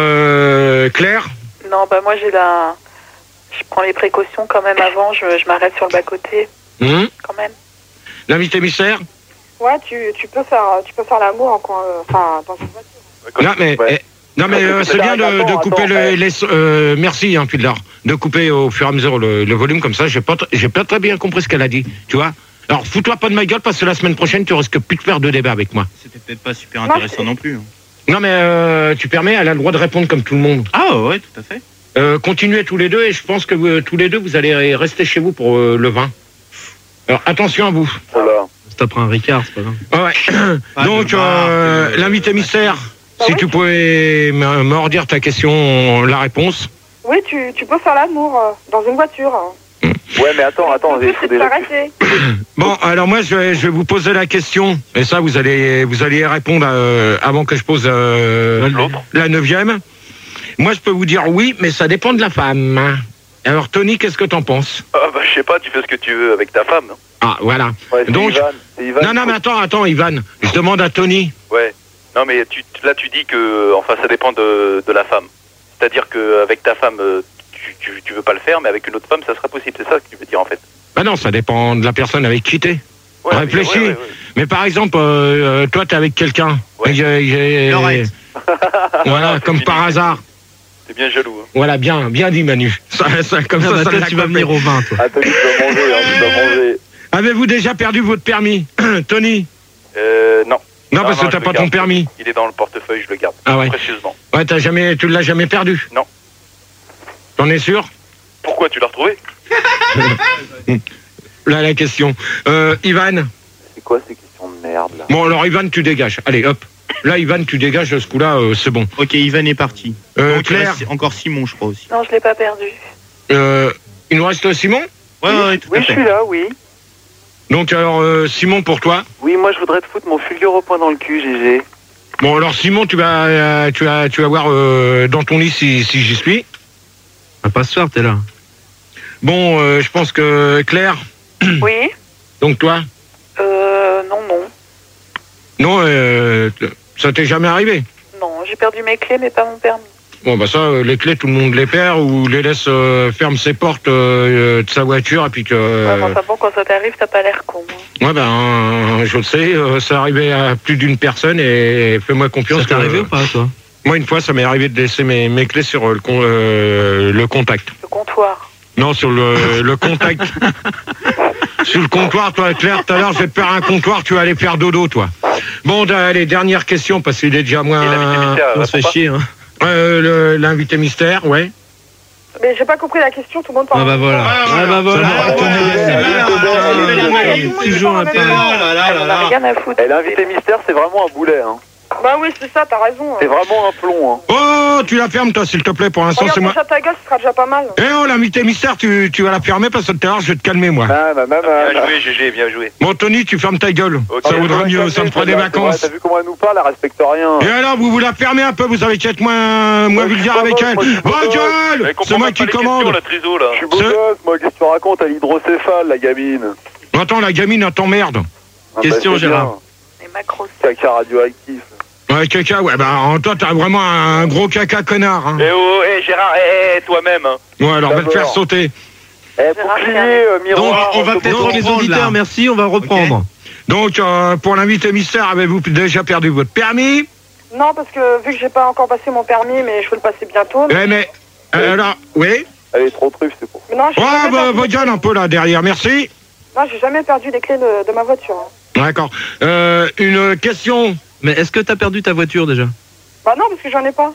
Claire? Non, bah moi j'ai la... Je prends les précautions quand même avant, je m'arrête sur le bas-côté, quand même. L'invité mystère? Ouais, tu peux faire l'amour dans une voiture. Non, mais... Ouais. Non mais c'est bien de couper attends, merci hein Pudlar, de couper au fur et à mesure le volume comme ça. J'ai pas très bien compris ce qu'elle a dit, tu vois. Alors fous-toi pas de ma gueule parce que la semaine prochaine tu risques plus de faire de débat avec moi. C'était peut-être pas super intéressant non plus. Hein. Non mais tu permets, elle a le droit de répondre comme tout le monde. Ah ouais, tout à fait. Continuez tous les deux et je pense que tous les deux vous allez rester chez vous pour le vin. Alors attention à vous. Voilà. C'est après un Ricard, c'est pas grave. Ouais. Donc l'invité mystère. Si tu pouvais me redire ta question, la réponse. Oui, tu peux faire l'amour dans une voiture. Ouais, mais attends, Le but, c'est de s'arrêter. Bon, alors moi je vais vous poser la question et ça vous allez y répondre avant que je pose la 9e. Moi je peux vous dire oui, mais ça dépend de la femme. Alors Tony, qu'est-ce que t'en penses? Ah, bah, je sais pas, tu fais ce que tu veux avec ta femme. Non Ah voilà. Ouais, c'est Donc Ivan, non mais attends Ivan, je demande à Tony. Ouais. Non, mais là, tu dis que, enfin, ça dépend de la femme. C'est-à-dire qu'avec ta femme, tu veux pas le faire, mais avec une autre femme, ça sera possible. C'est ça que tu veux dire, en fait. Bah non, ça dépend de la personne avec qui t'es. Ouais, Réfléchis. ouais. Mais par exemple, toi t'es avec quelqu'un. Ouais. Lorette. Voilà, Non, comme c'est par fini. hasard. C'est bien jaloux. Hein. Voilà, bien dit Manu. Comme Ah, bah, ça toi, l'a tu vas coiffé. venir au vin, toi. Ah, Tony, tu vas manger, tu vas manger. Avez-vous déjà perdu votre permis, Tony? Non. Non, parce que je t'as le pas ton garde. permis. Il est dans le portefeuille, je le garde. Ah ouais. Précieusement. Ouais, tu l'as jamais perdu? Non. T'en es sûr? Pourquoi tu l'as retrouvé? Là, la question. Ivan? C'est quoi ces questions de merde, là? Bon, alors Ivan, tu dégages. Allez, hop. Là, Ivan, tu dégages, ce coup-là, c'est bon. Ok, Ivan est parti. Donc, il Claire? reste encore Simon, je crois aussi. Non, je l'ai pas perdu. Il nous reste Simon? Ouais, tout à Oui, je fait. suis là, oui. Donc, alors, Simon, pour toi? Oui, moi, je voudrais te foutre mon fulgure au point dans le cul, GG. Bon, alors, Simon, tu vas voir dans ton lit si j'y suis. Ah, pas ce soir, t'es là. Bon, je pense que Claire, Oui. donc toi? Non. Non, ça t'est jamais arrivé? Non, j'ai perdu mes clés, mais pas mon permis. Bon, bah ça, les clés, tout le monde les perd ou les laisse ferme ses portes de sa voiture et puis que... Ouais, mais enfin bon, quand ça t'arrive, t'as pas l'air con. Hein. Ouais, ben, je le sais, ça arrivait à plus d'une personne et fais-moi confiance. Ça t'est arrivé ou pas, toi? Moi, une fois, ça m'est arrivé de laisser mes clés sur le contact. Le comptoir. Non, sur le contact. Sur le comptoir, toi, Claire, tout à l'heure, je vais te faire un comptoir, tu vas aller faire dodo, toi. Bon, allez, dernière question, parce qu'il est déjà moins... Et l'invité mystère, On se fait répond pas. chier, hein. L'invité mystère, ouais. Mais j'ai pas compris la question, tout le monde parle. Ah bah voilà. Ah bah voilà. Elle Toujours un peu. On a rien à foutre. Et l'invité mystère, c'est vraiment un boulet, hein. Bah oui, c'est ça, t'as raison. C'est vraiment un plomb, hein. Oh, tu la fermes, toi, s'il te plaît, pour l'instant, Regarde c'est moi. déjà ta gueule, ce sera déjà pas mal. Eh oh, l'invité mystère, tu vas la fermer parce que tout à l'heure, je vais te calmer, moi. Bien joué, GG, bien joué. Bon, Tony, tu fermes ta gueule. Ok. Ça vaudrait mieux, ça me fera des vacances. T'as vu comment elle nous parle, elle respecte rien. Et alors, vous la fermez un peu, vous avez qu'à être moins vulgaire avec elle. Va gueule, c'est moi qui commande. Je suis beau gosse, moi, qu'est-ce que tu racontes à l'hydrocéphale, la gamine? Attends, la gamine, elle t'emmerde. Question, Gérard. Les macros. Caca radioactif. Ouais, caca, ouais, bah, toi, t'as vraiment un gros caca connard, hein. Eh oh, Gérard, toi-même. Hein. Ouais, alors, va te faire sauter. Bouclier, Donc, miroir. on va peut-être les reprendre, auditeurs, là. merci, on va reprendre. Donc, pour l'invité mystère, avez-vous déjà perdu votre permis? Non, parce que vu que j'ai pas encore passé mon permis, mais je veux le passer bientôt. Eh, mais, alors, oui? Elle est trop truffe, c'est pour ça. Mais non, j'ai Ouais, jamais bah, perdu- votre gueule un peu, là, derrière, merci. Non, j'ai jamais perdu les clés de ma voiture. Hein. D'accord. Une question. Mais est-ce que t'as perdu ta voiture déjà? Bah non, parce que j'en ai pas.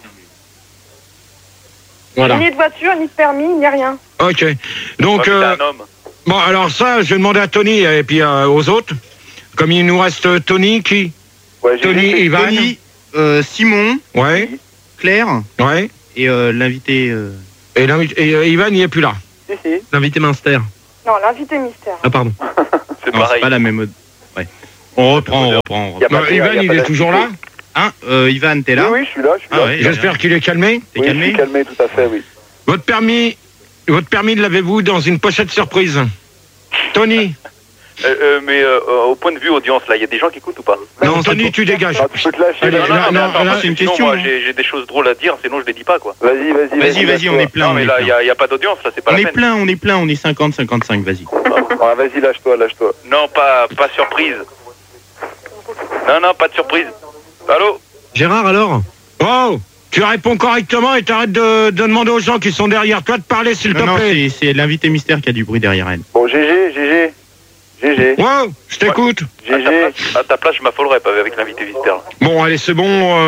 Voilà. Ni de voiture, ni de permis, ni rien. Ok. Donc, T'es un homme. bon, alors ça, je vais demander à Tony et puis aux autres. Comme il nous reste Tony, qui? Ouais, j'ai Tony, dit, Ivan. Tony, Simon, Ouais, Claire ouais. et l'invité. Et Ivan, il est plus là. Si, si. L'invité Minster. Non, l'invité mystère. Ah, pardon. C'est Non, c'est pareil. pas la même. Ouais. On reprend. Y a Non, pas de- y Ivan, a pas il est toujours là? Hein, Ivan, t'es Oui, là? oui, je suis là, je suis Ah là. ouais, J'espère qu'il est calmé. T'es Oui, je calmé? suis calmé, tout à fait, oui. Votre permis, l'avez-vous dans une pochette surprise? Tony? Mais au point de vue audience, là, il y a des gens qui écoutent ou pas? Non, Tony, tu dégages. Ah, tu peux te lâcher. Allez, là. Non, là, mais non, attends, là, parce que c'est une sinon, question, moi, hein. j'ai des choses drôles à dire, sinon je les dis pas, quoi. Vas-y, Vas-y, on est plein. Non, mais là, il n'y a pas d'audience, là, c'est pas On la est peine. plein, on est 50-55, vas-y. Ah, vas-y, lâche-toi, lâche-toi. Non, pas surprise. Non, pas de surprise. Allô? Gérard, alors? Oh, tu réponds correctement et t'arrêtes de demander aux gens qui sont derrière toi de parler, s'il te Non, plaît. c'est l'invité mystère qui a du bruit derrière elle. Bon, GG. Wow, je t'écoute. À ta place, je m'affolerais pas avec l'invité mystère. Bon, allez, c'est bon.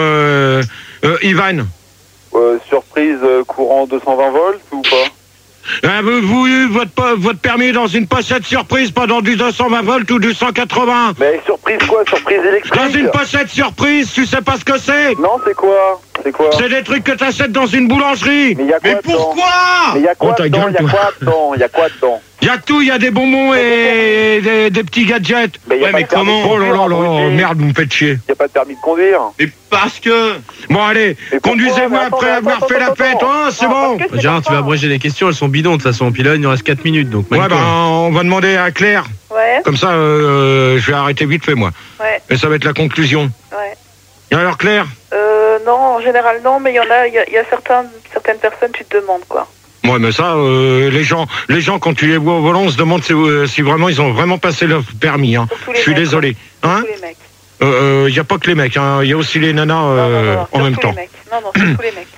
Ivan. Surprise courant 220 volts ou pas? Avez-vous eu votre permis dans une pochette surprise, pas dans du 220 volts ou du 180? Mais surprise quoi? Surprise électrique? Dans une pochette surprise, tu sais pas ce que c'est? Non, c'est quoi? C'est des trucs que t'achètes dans une boulangerie. Mais y a quoi dedans? Mais y a quoi Oh, ta dedans? gueule, Y a toi. quoi dedans? Y a quoi dedans? Y a tout, y a des bonbons et des petits gadgets. Mais y a Ouais, pas mais de permis comment? de Oh là là conduire, là, abruti. merde, vous me faites chier. Y a pas de permis de conduire. Mais parce que... Bon, allez, Mais pourquoi? conduisez-moi Mais attends, après avoir attends, fait la attends, fête. attends. Oh, c'est Non, bon. parce que c'est Gérard, comme tu vas ça. abréger les questions, elles sont bidons de toute façon. Puis là, il nous reste 4 minutes, donc Ouais, manie-toi. ben, on va demander à Claire. Ouais, Comme ça, je vais arrêter vite fait, moi. ouais, Et ça va être la conclusion. ouais. Et alors, Claire? Non, en général, non, mais il y a certaines personnes, tu te demandes, quoi. Ouais, mais ça, les gens, quand tu les vois au volant, on se demande si vraiment ils ont vraiment passé leur permis. Hein. Surtout les Je suis mecs, désolé. Hein? Surtout les mecs. Y a pas que les mecs, hein. Y a aussi les nanas Non, en même surtout temps. les mecs. Non, surtout les mecs.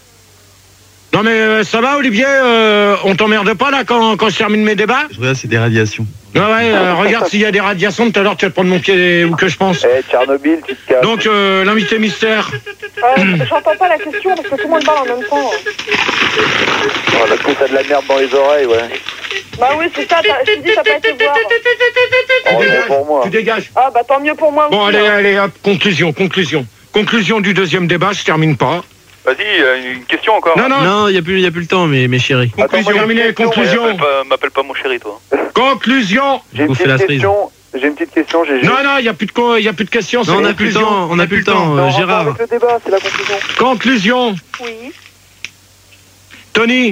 Non mais ça va, Olivier? On t'emmerde pas là quand je termine mes débats? Je regarde, c'est des radiations. Ouais, regarde s'il y a des radiations. Tout à l'heure, tu vas te prendre mon pied où que je pense. Eh, Tchernobyl, tu te calmes. Donc l'invité mystère. J'entends pas la question parce que tout le monde parle en même temps. Oh, là, t'as de la merde dans les oreilles, ouais. Bah oui, c'est ça, je te dis, t'as pas été voir. Oh, non, pour moi. Tu dégages. Ah bah tant mieux pour moi Bon, aussi. allez, hop, conclusion. Conclusion du deuxième débat, je termine pas. Vas-y, une question encore. Non. Non, il y a plus le temps, mes chéris. Conclusion. Terminé, conclusion. M'appelle pas mon chéri, toi. Conclusion. J'ai une Vous faites la petite question. J'ai une petite question, GG. Non, il y a plus de questions. c'est Non, on a plus le conclusion. temps, on a plus le temps, Non, Gérard. avec le débat, c'est la conclusion. Conclusion. Oui. Tony.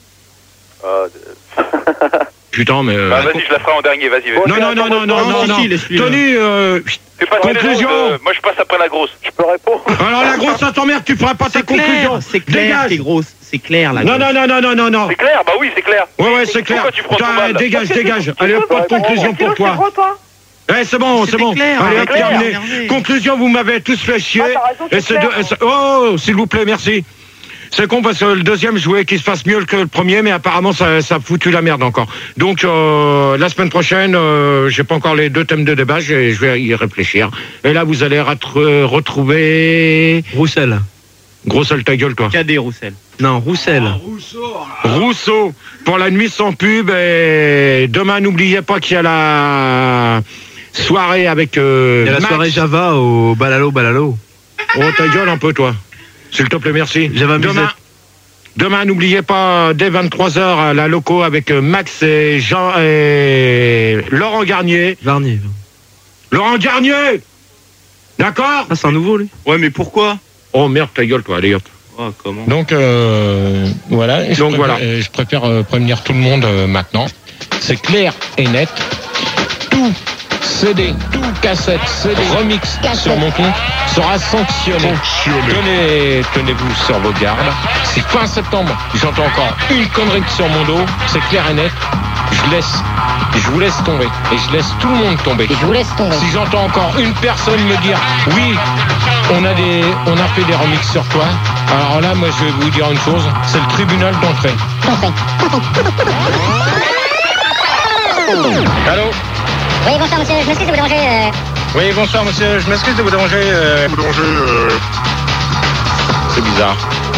Putain, mais. Vas-y, je la ferai en dernier, vas-y. Bon, Non. si, laisse-lui, là. Tony, C'est pas conclusion. moi, je passe après la grosse. Je peux répondre? alors la grosse, ça t'emmerde, tu feras pas ta conclusion. C'est clair, Dégage. c'est grosse. C'est clair, là. Non. C'est clair, bah oui, c'est clair. Ouais, c'est clair. Pourquoi tu prends ton Putain, mal, là? dégage. Allez, hop, pas de conclusion pour toi. toi. C'est bon. clair, Allez, hop, clair, terminé. regardez. Conclusion, vous m'avez tous fait chier. Ah, t'as raison, c'est Et c'est clair. oh, s'il vous plaît, merci. C'est con parce que le deuxième, je voulais qu'il se fasse mieux que le premier, mais apparemment, ça a foutu la merde encore. Donc, la semaine prochaine, j'ai pas encore les 2 thèmes de débat, je vais y réfléchir. Et là, vous allez retrouver... Roussel. Gros sale ta gueule, toi. Cadet Roussel. Non, Roussel. Rousseau, pour la nuit sans pub. Et demain, n'oubliez pas qu'il y a la soirée avec Il y a la Max. soirée Java au Balalo. Oh, ta gueule un peu, toi. S'il te plaît, merci. J'avais un Demain, n'oubliez pas, dès 23h, à la loco avec Max et Jean et Laurent Garnier. Laurent Garnier! D'accord? Ah, c'est un nouveau, lui. Ouais, mais pourquoi? Oh merde, ta gueule, toi, allez hop. Oh, comment? Donc, voilà. Je préfère prévenir tout le monde maintenant. C'est clair et net. Tout CD, tout cassette, CD, remix sur mon compte sera sanctionné. Tenez-vous sur vos gardes. Si fin septembre, j'entends encore une connerie sur mon dos, c'est clair et net. Je vous laisse tomber. Et je laisse tout le monde tomber. Si j'entends encore une personne me dire oui, on a fait des remixes sur toi, alors là, moi, je vais vous dire une chose, c'est le tribunal d'entrée. Allô? Oui, bonsoir monsieur, je m'excuse de vous déranger. Oui, bonsoir monsieur, je m'excuse de vous déranger. C'est bizarre.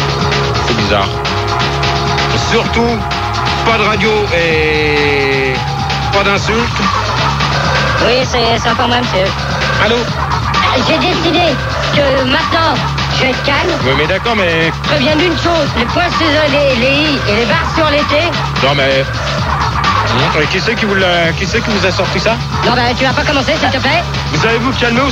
Surtout, pas de radio et pas d'insultes. Oui, c'est encore moi monsieur. Allô? J'ai décidé que maintenant, je vais être calme. Oui, mais d'accord, mais... Je préviens d'une chose, les points sur les i et les barres sur les t. Non, mais... Qui c'est qui vous a sorti ça? Non, ben tu vas pas commencer, s'il te plaît. Vous allez vous calmer ou